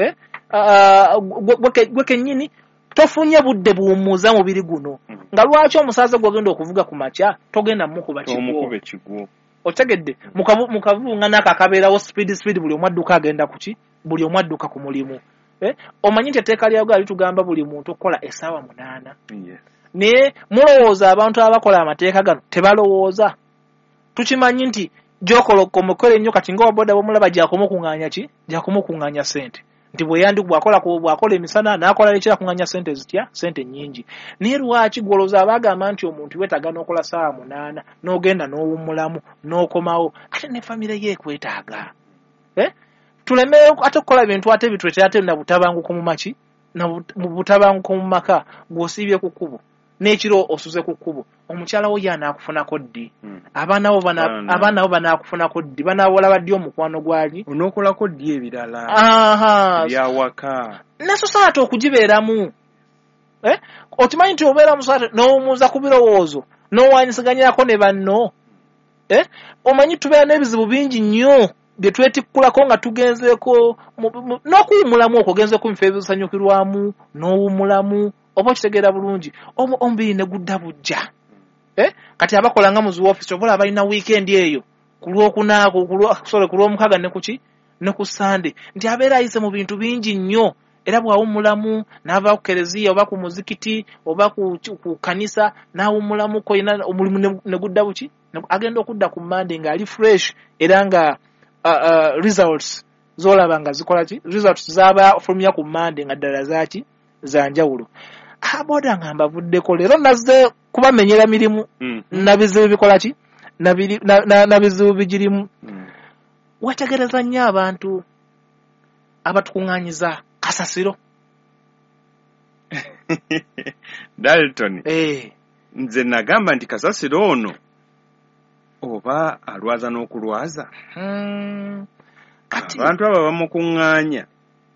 Speaker 1: gwe kennyini tofunye budde buwummuza mubiri guno nga lwaki omusaaza gwagenda okuvuga ku makya togenda mukuba kigwo otegedde mukavuunga n'ako akabeerawo speed buli omu adduka agenda kuki buli omu adduka ku mulimu. Omanyi nti etteeka lya Uganda litugamba buli muntu okukola essaawa 8 naye mulowooza abantu abakola amateeka gano tebalowooza. Tukimanyi nti gy'okola omukole ennyo kati ng'owaboda bw'omulaba gy'akoma okuŋŋaanya ki gy'akoma okuŋŋaanya ssente nti bw'akola emisana n'akola ekira kuŋŋaanya ssente zitya ssente nnyingi. Naye lwaki gwolowooza abagamba nti omuntu weetaaga n'okola ssaawa 8 n'ogenda n'owummulamu n'okomawo ate ne famire ye ekwetaaga. Tulemeewo ate okukola bintu ate bitwetera ate na butabanguko mu maki na butabanguko mu maka gw'osiibye ku kkubo n'ekiro osuze ku kkubo omukyala wo ye anaakufunako ddi abaana bo banaakufunako ddi banaabola ddi omukwano gwali
Speaker 2: onookolako ddi ebirala byawaka
Speaker 1: nasosaate okugibeeramu. Okimanyi nti obeera musosaate n'owummuza ku birowoozo n'owanyisiganyako ne banno. Omanyi tubeera n'ebizibu bingi nnyo bye twetikkulako nga tugenzeeko n'okuwummulamu okwo ogenzeeko mu bifo ebisanyukirwamu n'owummulamu oba okitegeera bulungi omubiri ne gudda bujja. Kati abakola nga muzi woofiisi obola balina wiikendi eyo ku lw'omukaaga ne kuki ne ku sande nti abeera ayise mu bintu bingi nnyo era bw'awummulamu n'ava ku kereziya oba ku muzikiti oba ku kanisa n'awummulamu ko ina omulimu ne gudda buki agenda okudda ku Monday ng'ali fresh era nga results zolaba nga zikola ki results zaba fulumya ku Monday nga ddala zaki za njawulo. Aboda nga mbavuddeko leero nazze kubamenyera mirimu nabizibu bikola ki nabizibu bigirimu. Wetegereza nnyo abantu abatukuŋŋaanyiza kasasiro.
Speaker 2: Dalton nze nagamba nti kasasiro ono oba alwaza n'okulwaza. Kati abantu abo bamukuŋŋaanya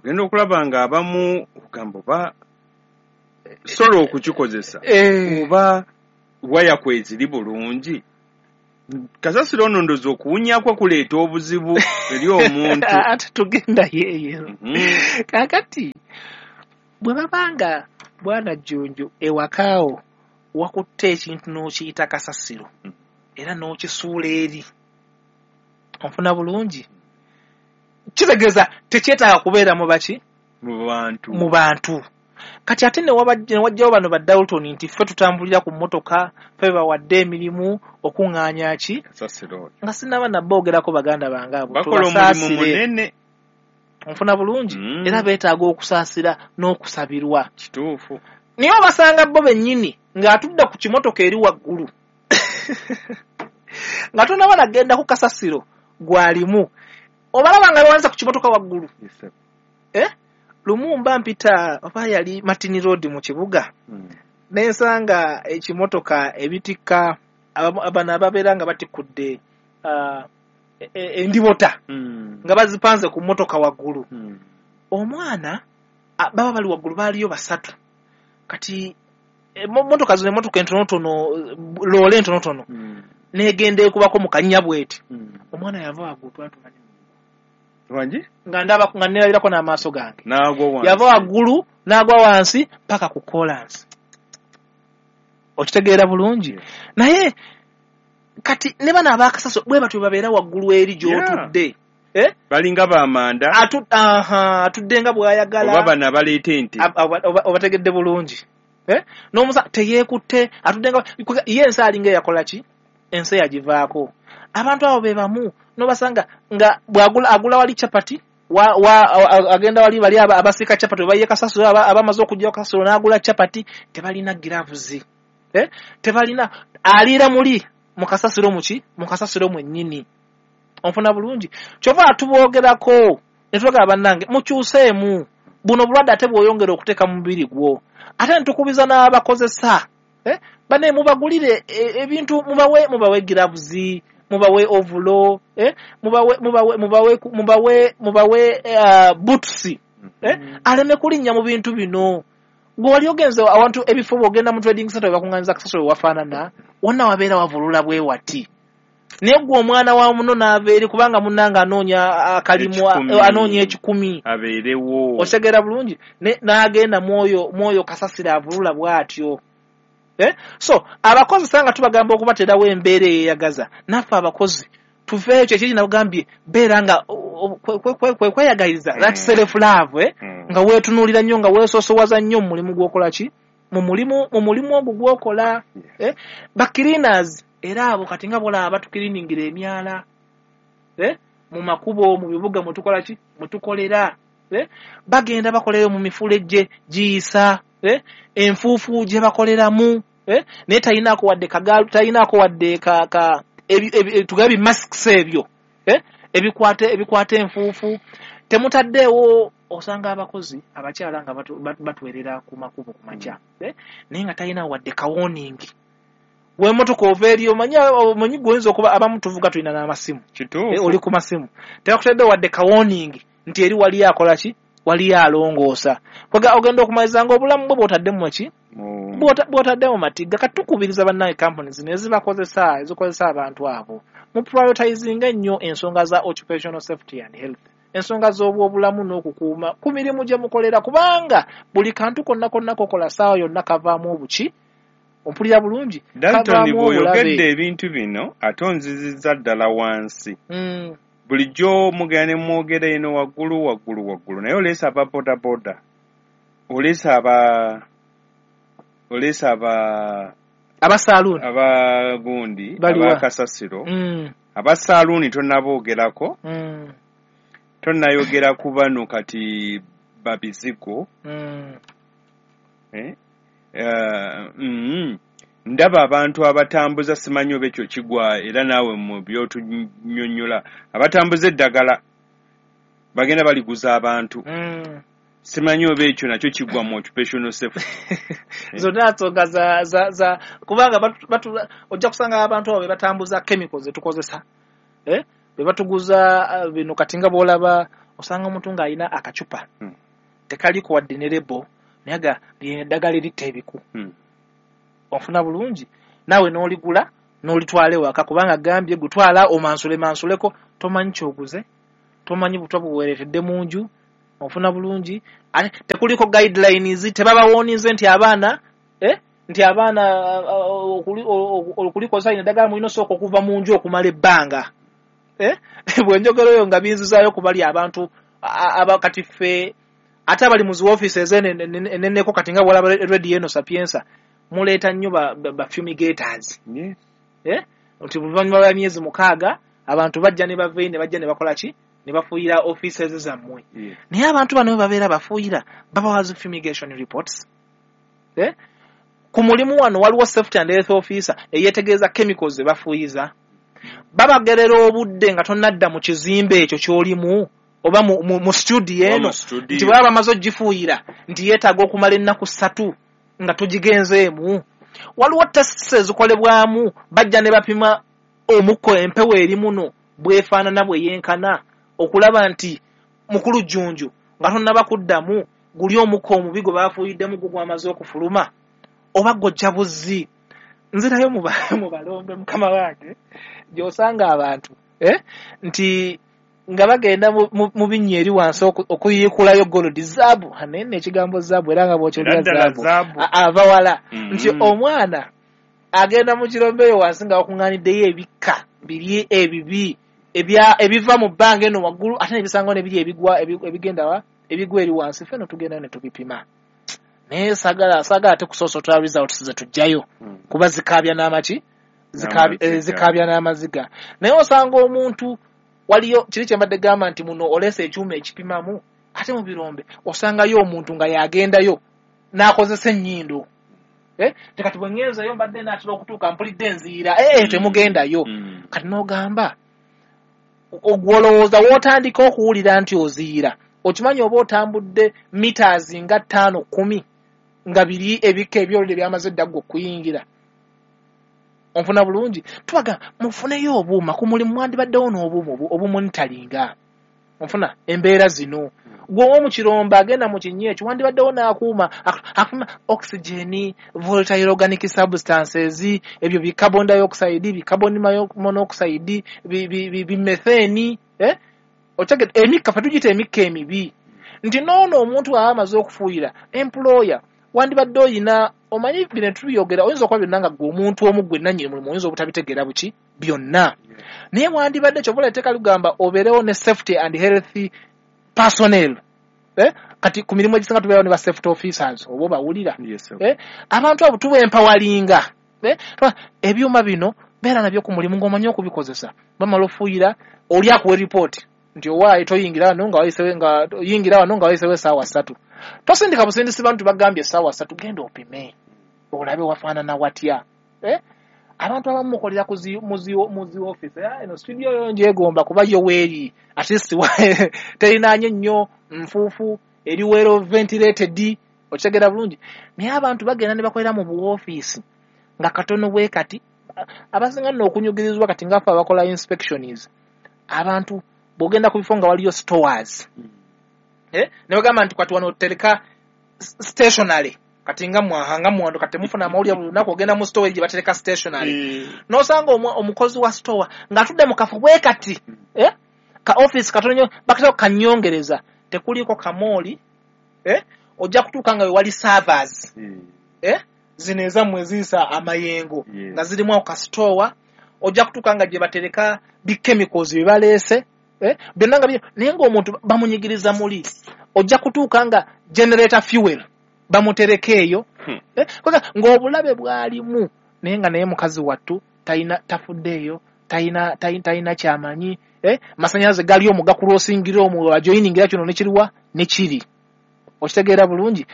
Speaker 2: ogenda okulaba nga abamu ogamba oba solo okukikozesa oba waya kweziri bulungi. Kasasiro ono ndoza okuwunyako kuleeta obuzibu eri omuntu.
Speaker 1: Ate tugenda yeeyo. Kakati bwe babanga bwana Jjonjo ewakaawo wakutte ekintu n'okiyita kasasiro era n'okisuula eri onfuna bulungi, kitegeeza tekyetaaga kubeera mu baki mu bantu. Kati ate ne wajjawo bano ba Dalton nti ffe tutambulira ku mmotoka, ffe bawadde emirimu okuŋŋaanya ki nga sinaba naboogerako baganda bange abo
Speaker 2: bakola omulimu munene.
Speaker 1: Onfuna bulungi era beetaaga okusaasira n'okusabirwa.
Speaker 2: Kituufu.
Speaker 1: Niye obasanga bo bennyini ng'atudde ku kimotoka eri waggulu nga tonaba nagenda ku kasasiro gwalimu obalaba nga bawanza ku kimotoka waggulu. Lumumba mpita oba yali Martin Road mu kibuga nensanga ekimotoka ebitika abana ababeera nga batikudde endibota nga bazipanze ku mmotoka waggulu. Omwana baba bali waggulu baaliyo basatu. Kati mmotoka zino emmotoka entonotono loole entonotono negenda ekubako mu kanyabweti. Omwana yava waggulu twatumanyi
Speaker 2: wangi
Speaker 1: nga ndaba nga nerabirako n'amaaso gange
Speaker 2: n'agwa
Speaker 1: yava waggulu n'agwa wansi paka ku kolansi. Okitegeera bulungi. Naye kati ne bano abakasaso bwe batyo babeera waggulu eri gy'otudde
Speaker 2: balinga bamanda
Speaker 1: atudde nga bw'ayagala
Speaker 2: oba bano abaleeta ente
Speaker 1: obategedde bulungi. N'omusa teyeekutte atudde nga ye ensi alinga eyakola ki ensi yagivaako. Abantu abo be bamu n'obasanga nga agula wali capati agenda wali bali abasika capati baye kasasiro abamaze okujja kasasiro n'agula capati tebalina giravuzi tebalina aliira muli mu kasasiro mu kasasiro mwennyini. Onfuna bulungi. Kyova atuboogerako ne tugamba bannange mukyuseemu buno bulwadde ate bw'oyongera okuteeka mu mubiri gwo ate ntukubiza n'abakozesa bane mubagulire ebintu mubawe giravuzi mubawe ovulo mubawe boots aleme kulinnya mu bintu bino. Gwe wali ogenze awantu ebifo bw'ogenda mu trading center bakuŋŋanyiza kasasiro wafaanana wonna wabeera wavulula bwe wati. Naye gwe omwana wa muno n'abeere kubanga munnanga anoonya akalimu anoonya ekikumi
Speaker 2: abeerewo.
Speaker 1: Otegera bulungi n'agenda mwoyo kasasiro avulula bw'atyo. So abakozi sanga tubagamba okubaterawo embeera eyeyagaza. Naffe abakozi tuve ekyo ekiri nabugambye beera nga kweyagaliza that self love nga weetunuulira nnyo nga weesoosowaza nnyo mu mulimu gw'okola ki mu mulimu ogwo gw'okola. Bakirinas era abo kati nga bolaba batukiriningira emyala mu makubo mu bibuga mutukola ki mutukolera bagenda bakolera mu mifulejje giyisa enfuufu gye bakoleramu naye talinaako wadde kagalu talinaako wadde tugabe masks ebyo ebikwata enfuufu temutaddeewo. Osanga abakozi abakyala nga batwerera ku makubo ku makya naye nga talina wadde kawoningi. Wemotoka ova eri omanyi gwoyinza okuba abamu tuvuga tulina n'amasimu oli ku masimu tekutedde wadde kawoningi nti eri wali akola ki wali alongoosa ogenda okumaliza nga obulamu bwe bw'otaddemu ki bw'otaddemu matigga. Katukubiriza bannange companies ezibakozesa ezikozesa abantu abo mu prioritizing ennyo ensonga za occupational safety and health, ensonga z'obwobulamu n'okukuuma ku mirimu gye mukolera kubanga buli kantu konna konna kokola saawa yonna kavaamu obuki. Ompulira bulungi.
Speaker 2: Dalton bw'oyogedde ebintu bino ate onzizizza ddala wansi. Bulijjo mugenda ne mwogera eno waggulu naye oleesa aba bodaboda oleesa
Speaker 1: abasaaluuni
Speaker 2: abagundi abakasasiro abasaaluuni tonnaboogerako tonnayogera ku bano kati babizigo. Ndaba abantu abatambuza simanyi oba ekyo kigwa era naawe mu byotunyonnyola abatambuza eddagala bagenda baliguza abantu simanyi oba ekyo nakyo kigwa mu occupational safety.
Speaker 1: Zonna nsonga za kubanga ojja kusanga abantu abo be batambuza chemicals zetukozesa be batuguza bino kati nga bw'olaba osanga omuntu ng'alina akacupa tekaliko wadde ne lebo naye ga lirina eddagala eritta ebiku ofuna bulungi naawe n'oligula n'olitwala ewaka kubanga gambye gutwala omansuleko tomanyi kyoguze tomanyi butwa buweeretedde mu nju ofuna bulungi ate tekuliko guidelines tebabawoonize nti abaana okulikozesa lino eddagala mulina osooka okuva mu nju okumala ebbanga bwenjogera oyo nga binzizaayo kubali abantu abakati ffe ate abali mu zi offices eneneko kati nga bwalaba radio eno Sapienza muleeta nnyo ba fumigators nti oluvannyuma lwa myezi 6 abantu bajja ne bava ne bajja ne bakola ki ne bafuuyira offices zammwe naye abantu bano babeera bafuuyira babawazi fumigation reports ku mulimu wano waliwo safety and health officer eyetegeeza chemicals ze bafuuyiza babagerera obudde nga tonnadda mu kizimbe ekyo ky'olimu oba mu studio eno nti bwaba bamaze ogifuuyira nti yeetaaga okumala ennaku 3 nga tugigenzeemu waliwo tests ezikolebwamu bajja ne bapima omukko empewo eri muno bwefaanana bweyenkana okulaba nti mukulu jjunju nga tonnaba kuddamu guli omukko omubi gwe baafuuyiddemu gwe gwamaze okufuluma oba gojja buzzi nzirayo mu balombe mukama wange gy'osanga abantu nti nga bagenda mu binnya eri wansi okuyiikulayo gold zaabu anene ekigambo zaabu era nga bw'okyolera zaabu ava wala nti omwana agenda mu kirombe eyo wansi nga wakuŋŋaaniddeyo ebikka biri ebibi ebiva mu bbanga eno waggulu ate nebisangawo nebiri ebigwa eri wansi ffenno tugenda ne tubipima naye sagala tekusoosotola results ze tujjayo kuba zikaabya n'amaki zikaabya n'amaziga naye osanga omuntu waliyo kiri kyembadde gamba nti muno oleesa ekyuma ekipimamu ate mu birombe osangayo omuntu nga yagendayo n'akozesa ennyindo tekati bwengezayo mbadde naatera okutuuka mpulidde enziira temugendayo kati n'ogamba ogwolowooza wootandika okuwulira nti oziira okimanyi oba otambudde meters nga 5-10 nga biri ebika ebyolere byamaze ddagga okuyingira onfuna bulungi tubaga mufuneyo obuuma ku mulimu mwandibaddewo n'obuuma obumonitalinga onfuna embeera zino gwe mu kirombe agenda mu kinyi ekyo wandibaddewo n'akuuma akuma oxygen volatile organic substances ebyo bi carbon dioxide bi carbon monoxide bi methane otegedde emikka fatugita emikka emibi nti noono omuntu aba amaze okufuuyira employer wandibadde oyina omanyi bino tubiyogera oyinza okuba byonna nga gwe omuntu omu gwe nannyini mulimu oyinza obutabitegeera buki byonna naye wandibadde kyobola etteeka ligamba obeerewo ne safety and health personnel kati ku mirimu egisinga tubeerawo ne ba safety officers oba obawulira abantu abo tubeempawalinga ebyuma bino beera nabyo ku mulimu ng'omanyi okubikozesa bamala ofuuyira oli akuwa ripooti nti owaayi toyingira wano nga wayisewo essaawa 3 tosindika busindisi bantu bagambye essaawa 3 genda opime olabe wafaanana watya abantu abamu mukolera muzi office eno studio yo njegomba kuba yo weeri at least terinaanye nnyo nfuufu eri wero ventilated okitegera bulungi naye abantu bagenda ne bakolera mu buofiisi nga katono bwe kati abasinga nno okunyugirizibwa kati ngaffe abakola inspections abantu bw'ogenda ku bifo nga waliyo stores ne bagamba nti kati wano tereka stationary kati nga mwando kati mufuna amawulire buli lunaku ogenda mu store gye batereka stationary n'osanga omukozi wa store ng'atudde mu kafo bwe kati ka office katono nnyo bakatako kannyongereza tekuliko kamooli ojja kutuuka nga we wali servers zino ezammwe eziisa amayengo nga zirimu ako ka store ojja kutuuka nga gye batereka bi chemicals bye baleese byonna nga naye ng'omuntu bamunyigiriza muli ojja kutuuka nga generator fuel bamutereka eyo ng'obulabe bwalimu naye nga naye mukazi wattu tafuddeeyo talina kyamanyi masanyalaze gali omu gakulosingira omu ajoyiningira kino nekiriwa nekiri okitegeera bulungi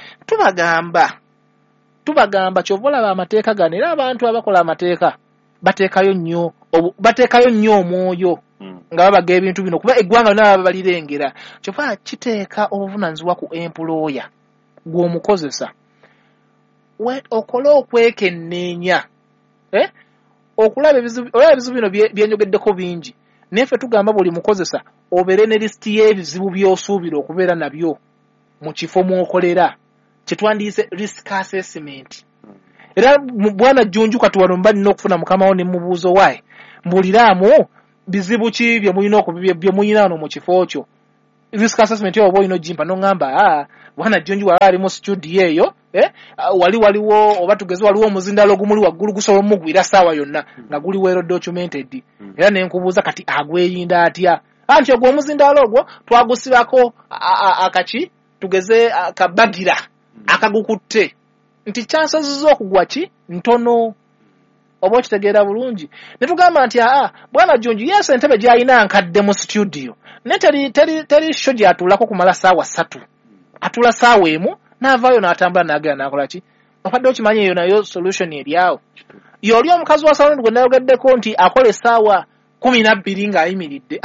Speaker 1: tubagamba kyova olaba amateeka gano era abantu abakola amateeka bateekayo nnyo omwoyo nga babaga ebintu bino kuba eggwanga lyonna baba balirengera kyova kiteeka obuvunaanyizibwa ku employer gw'omukozesa okole okwekenneenya okulaba ebizibu bino byenyogeddeko bingi nefe tugamba buli mukozesa obere ne list y'ebizibu by'osuubira okubeera nabyo mu kifo mw'okolera kye twandiyise risk assessment. Era bwana Jjunju kati wano mba nina okufuna mukama wo ne mubuuzo waayi mbuliraamu bizibu ki bye muyina wano mu kifo kyo. Risk assessment yo oba oyina ogimpa n'oŋŋamba bwana Jjunju wali ali mu studio eyo waliwo oba tugeze waliwo omuzindaalo ogumuli waggulu gusobola omugwira ssaawa yonna nga guli well documented. Era ne nkubuuza kati agweyinda atya anti ogwo omuzindaalo ogwo twagusibako akaki tugeze akabagira akagukutte nti chances z'okugwa ki ntono. Oba okitegeera bulungi ne tugamba nti bwana Jjunju yes entebe gy'alina nkadde mu studio naye teri show gy'atuulako kumala ssaawa 3 atula ssaawa emu n'avaayo n'atambula n'agenda n'akola ki. Obadde okimanyi eyo nayo solution eryawo. Y'oli omukazi wa salon gwe nayogeddeko nti akola essaawa 12 ng'ayimiridde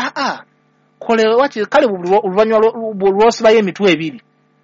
Speaker 1: kale oluvannyuma lw'osibayo emitwe ebiri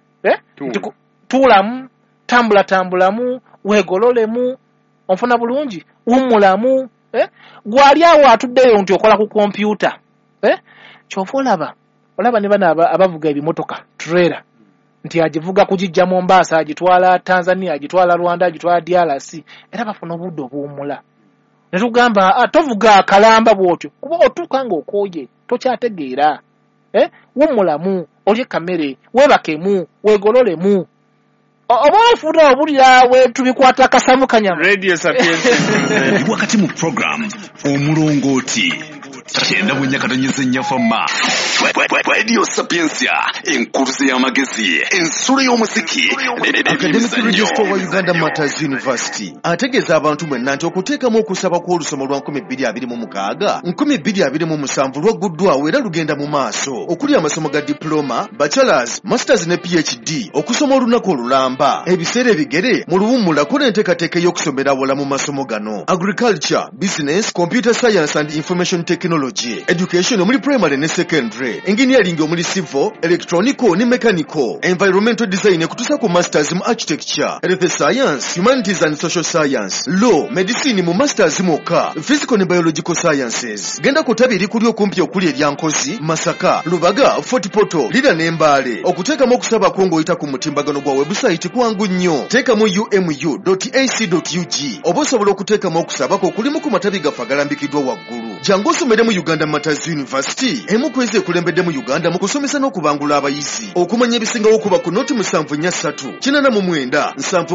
Speaker 1: tuulamu tambulamu weegololemu onfuna bulungi wummulamu gwali awo atuddeyo nti okola ku kompyuta kyova olaba ne bano abavuga ebimotoka trailer nti agivuga kugijja Mombasa agitwala Tanzania agitwala Rwanda agitwala DRC era bafuna obudde obuwummula. Ne tugamba tovuga akalamba bw'otyo kuba otuuka ng'okooye tokyategeera wummulamu olye kamere weebakemu weegololemu oba ofuuna obulira wetubikwata akasamu kanyama.
Speaker 2: Radio Sapienza
Speaker 13: wakati mu program omulongooti kyenda bwennyakatanyeza ennyafama Radio Sapienza enkuruze y'amagezi ensulo y'omuziki
Speaker 9: Academic Register wa Uganda Matters University ategeeza abantu mwenna nti okuteekamu okusaba kw'olusoma lwa 2026 2027 lwagguddwawo era lugenda mu maaso okuli amasomo ga diploma bachelors masters ne PhD okusoma olunaku olulamba ebiseera ebigere mu luwummula kola enteekateeka y'okusomera wala mu masomo gano agriculture business computer science and information technology education omuli primary ne secondary engineering omuli civil electronical ne mechanical environmental design kutusa ku masters mu architecture health science humanities and social science law medicine mu masters moka physical ne biological sciences genda kutabiri kuli okumpi okuli eryankozi Masaka Lubaga Fort Portal lida n'embaale okuteekamu okusaba kw'oyita ku mutimbagano gwa website kwangu nnyo teekamu umu.ac.ug oba osobola okuteekamu okusaba kulimu ku matabi gaffe agalambikiddwa waggulu jangu osomere mu Uganda Matters University emu kwezi ekulembedde mu Uganda mu kusomesa n'okubangula abayizi okumanya ebisingawo okuba ku noti 743 89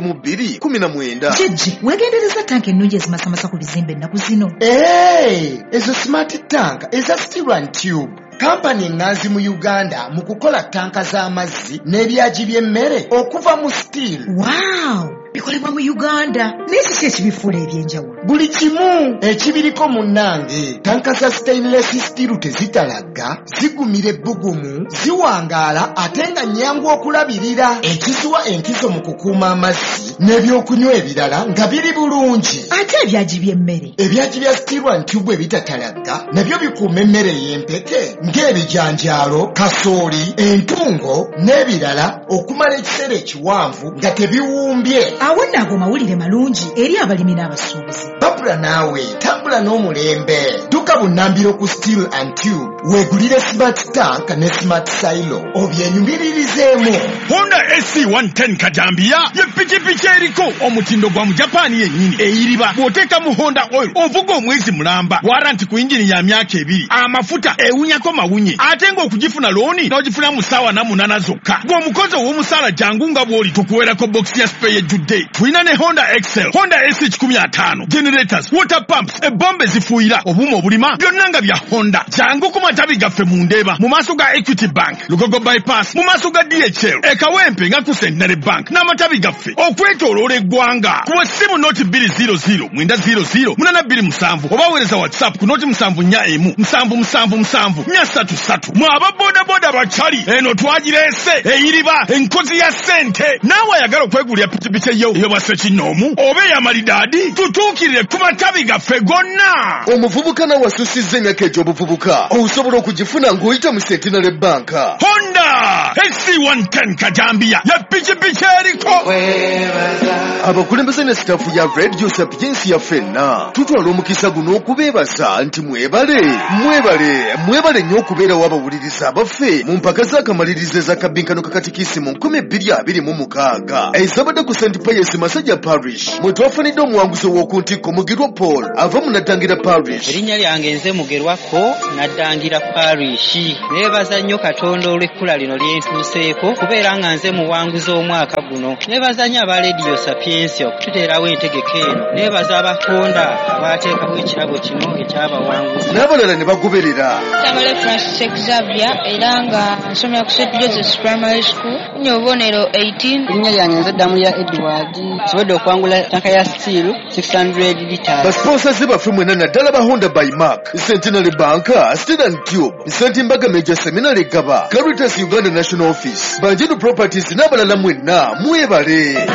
Speaker 9: 72
Speaker 10: Jejji wegendereza tanka ennungi ezimasamasa ku bizimbe ennaku zino.
Speaker 11: Ezo smart tank eza steel and tube kampani enganzi mu Uganda mu kukola tanka z'amazzi n'ebyagi by'emmere okuva mu steel.
Speaker 10: Wow! Bikolebwa mu Uganda. N'ekiki ekibifuula ebyenjawulo?
Speaker 11: Buli kimu ekibiriko munnange. Tanka za stainless steel tezitalagga, zigumira ebbugumu, ziwangaala ate nga nnyangu okulabirira. Ekisuwa enkizo mu kukuuma amazzi n'ebyokunywa ebirala nga biri bulungi.
Speaker 10: Ate ebyagi by'emmere?
Speaker 11: Ebyagi bya steel and tube ebitatalagga nabyo bikuuma emmere y'empeke ng'ebijanjaalo, kasooli, entungo n'ebirala okumala ekiseera ekiwanvu nga tebiwumbye.
Speaker 10: Awo naago mawulire malungi eri abalimi n'abasuubuzi.
Speaker 11: Babula naawe tambula n'omulembe. Dduka bunnambiro ku steel and tube weegulire smart tank ne smart silo obyenyumiririzeemu.
Speaker 6: Honda SC110 Kajambia ye pikipiki eriko omutindo gwa mu Japan yennyini eyiriba bw'oteekamu Honda oil ovuga omwezi mulamba waranti ku injini ya myaka 2 amafuta ewunyako mawunye ate ng'okugifuna looni n'ogifuna mu ssaawa 8 zokka gw'omukozi ow'omusaala jangu nga bw'oli tukuweerako box ya spare ejjudde. Tulina ne Honda Excel, Honda S15 generators, water pumps, ebbomba ezifuuyira obuuma obulima byonna nga bya Honda. Jangu ku matabi gaffe mu Ndeeba mu maaso ga Equity Bank, Lugogo bypass mu maaso ga DHL, Ekawempe nga ku Centenary Bank n'amatabi gaffe okwetooloola eggwanga. Ku ssimu noti 200 900 827 oba weereza WhatsApp ku noti 741 777 433. Mu aba bodaboda bacali eno twagireese eyiriba enkozi ya ssente. Naawe ayagala okwegulira pikipiki yo yebase kinoomu oba ey'amalidaadi tutuukirire ku matabi gaffe gonna.
Speaker 9: Omuvubuka nawasusiza emyaka egy'obuvubuka osobola okugifuna ng'oyita mu Centenary Bank.
Speaker 6: Honda SC110 Kajambia ya pikipiki eriko.
Speaker 9: Abakulembeze ne sitaafu ya Radio Sapiensi ya ffenna tutwala omukisa guno okubeebaza nti mwebale nnyo okubeerawo abawuliriza abaffe mu mpaka z'akamalirizo ez'akabinkano kakatikisi mu 2026 ezabadde ku St. Pius Masajja Parish mwe twafunidde omuwanguzi w'okuntikko Mugirwa Paul ava mu Naddangira Parish.
Speaker 7: Erinnya lyange nze Mugerwako Naddangira Parish. Neebaza nnyo Katonda olw'ekkula lino lyentuuseeko kubeera nga nze muwanguzi omwaka guno. Neebaza nnyo aba Radio Sapiensi okututeerawo entegeka eno. Neebaza abatonda abaateekawo ekirabo kino ekyabawanguzi.
Speaker 9: N'abalala ne bagoberera.
Speaker 8: Tamale Francis Xavier era nga nsomera ku St. Joseph's Primary School. Nnyo obubonero 18.
Speaker 14: Erinnya lyange nze Damulya Edward. Nsobodde okwangula tanka ya steel 600 litres.
Speaker 9: Basponsazi baffe mwena naddala ba Honda by Mark, Centenary Bank, Steel and Tube, St. Mbaga Major Seminary Gaba, Caritas Uganda National Office, Banjiru Properties n'abalala mwenna mwebale.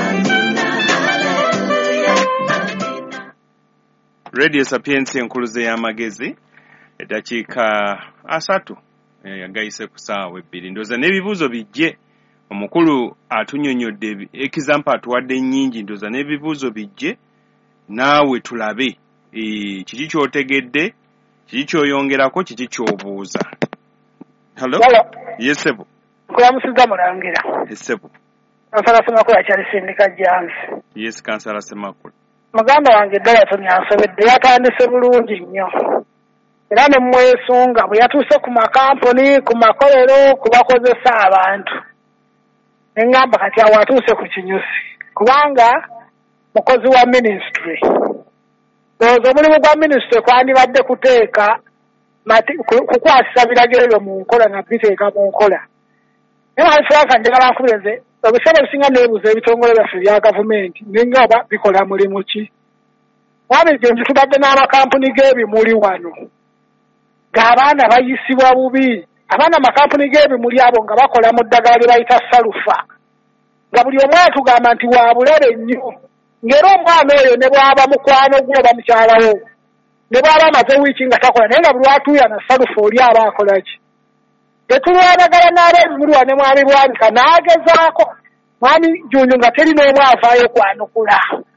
Speaker 2: Radio Sapiensi enkuluze y'amagezi eddakiika 3 yagayise ku ssaawa 2 ndowooza n'ebibuuzo bijje. Omukulu atunnyonnyodde ekizampa atuwadde nnyingi ndowooza n'ebibuuzo bijje naawe tulabe kiki ky'otegedde, kiki ky'oyongerako, kiki ky'obuuza. Hello? Yes, Sebo.
Speaker 15: Kulamusiza Mulangira.
Speaker 2: Yes, Sebo.
Speaker 15: Kansala Semakula kyali sindika Jansi.
Speaker 2: Yes, Kansala Semakula.
Speaker 15: Muganda wange ddala tonyansobedde yatandise bulungi nnyo. Era ne mwesunga bwe yatuuse ku makampuni, ku makolero, ku bakozesa abantu. Ne ngamba kati awo atuuse ku kinyusi. Kubanga mukozi wa ministry. Ndowooza omulimu gwa ministry kwandibadde kuteeka kukwasisa biragiro ebyo mu nkola na biteeka mu nkola. Naye Franka njagala nkubirize ebiseera ebisinga neebuuza ebitongole byaffe bya gavumenti nengaba bikola mulimu ki. Wabiri nti tubadde n'amakampuni g'ebimuli wano ng'abaana bayisibwa bubi. Abaana amakampuni g'ebimuli abo nga bakola mu ddagala lye bayita salufa nga buli omu atugamba nti wa bulabe nnyo. Ng'era omwana oyo ne bw'aba mukwano gwe oba mukyalawo ne bw'aba amaze wiiki nga takola naye nga buli watuuya na salufa oli aba akola ki. Tetulwanagala n'ab'ebimuli wane mwami Bwanika n'agezaako mwami Jjunju nga teri n'omu avaayo kwanukula.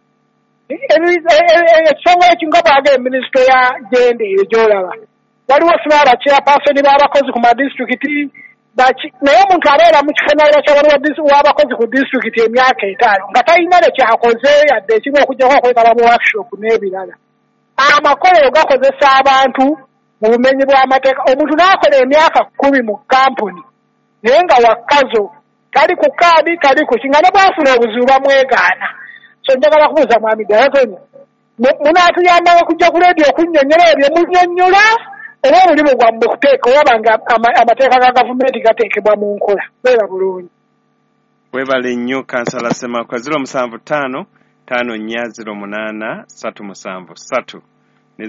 Speaker 15: Ekisonga ekinga bw'agenda minisitule ya genda eyo gy'olaba waliwo funa abachairpersoni b'abakozi ku madisitulikiti naye omuntu abeera mu kifo naera w'abakozi ku disitulikiti emyaka 5 nga talina ne kyakoze yadde ekimu okujjako okwetaba mu workshop n'ebirala. Amakolero gakozesa abantu mu bumenyi bw'amateeka. Omuntu n'akola emyaka 10 mu kampuni naye nga wakazo tali ku kaadi tali ku kinga ne bwafuna obuzibu bamwegaana. So njagala kubuuza mwami Dayatoni munaatuyambanga kujja ku leediyo okunnyonnyola ebyo munnyonnyola oba omulimu gwammwe kuteeka olaba nga amateeka ga gavumenti gateekebwa mu nkola. Beera bulungi.
Speaker 2: Webale nnyo Kansala Semakula 075 5408373 ne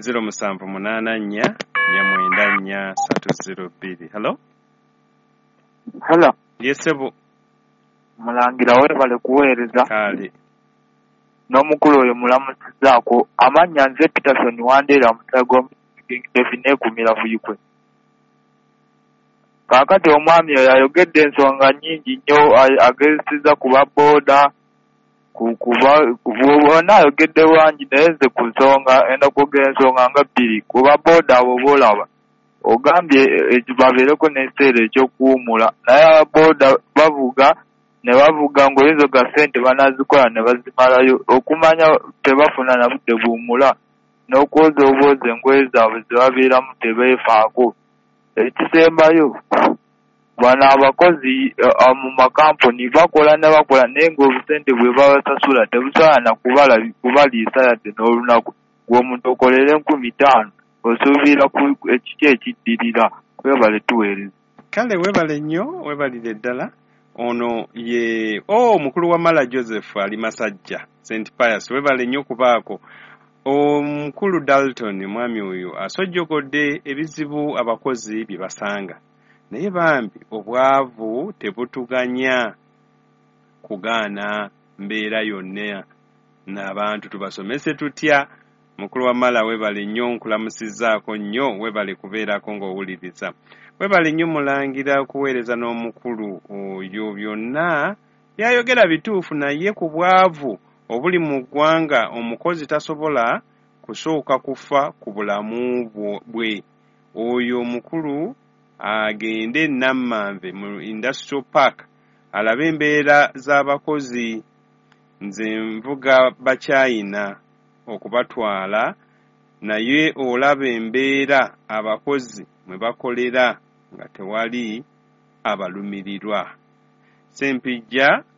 Speaker 2: 078449302. Hello?
Speaker 16: Hello.
Speaker 2: Yes, Sebo.
Speaker 16: Mulangira webale kuweereza.
Speaker 2: Kale.
Speaker 16: N'omukulu oyo mulamusizaako amannya nze Peterson Wandeera Mutago neekumira vuyikwe. Kaakati omwami oyo ayogedde ensonga nnyingi nnyo agezesiza ku babooda bonna ayogedde wangi naye nze ku nsonga enda kwogera ensonga nga 2 ku babooda abo boolaba ogambye babeereko n'ekiseera ekyokuwumula naye ababooda bavuga ne bavuga ng'oyinza ga ssente banazikola ne bazimalayo okumanya tebafuna na budde buwumula n'okwoza obwoza engoye zaabwe ze babeeramu tebeefaako. Ekisembayo bano abakozi mu makampuni bakola ne bakola naye ng'obusente bwe babasasula tebusobola kubaliisa yadde n'olunaku. Gw'omuntu okolera 15,000 osuubira ku ekiki ekiddirira. Webale tuweereza.
Speaker 2: Kale webale nnyo webalire ddala. Ono ye omukulu wa Mala Joseph ali Masajja St. Pius. Webale nnyo kubaako. Omukulu Dalton mwami oyo asojjogodde ebizibu abakozi bye basanga. Naye bambi obwavu tebutuganya kugaana mbeera yonna n'abantu tubasomese tutya. Mukulu wa Mala webale nnyo nkulamusizaako nnyo webale kubeerako ng'owuliriza. Webale nnyo Mulangira okuweereza n'omukulu oyo byonna byayogera bituufu naye ku bwavu obuli mu ggwanga omukozi tasobola kusooka kufa ku bulamu bwe. Oyo omukulu agende Nammanve mu Industrial Park alabe embeera z'abakozi. Nze nvuga Bakyayina okubatwala naye olaba embeera abakozi mwe bakolera nga tewali abalumirirwa. Sempijja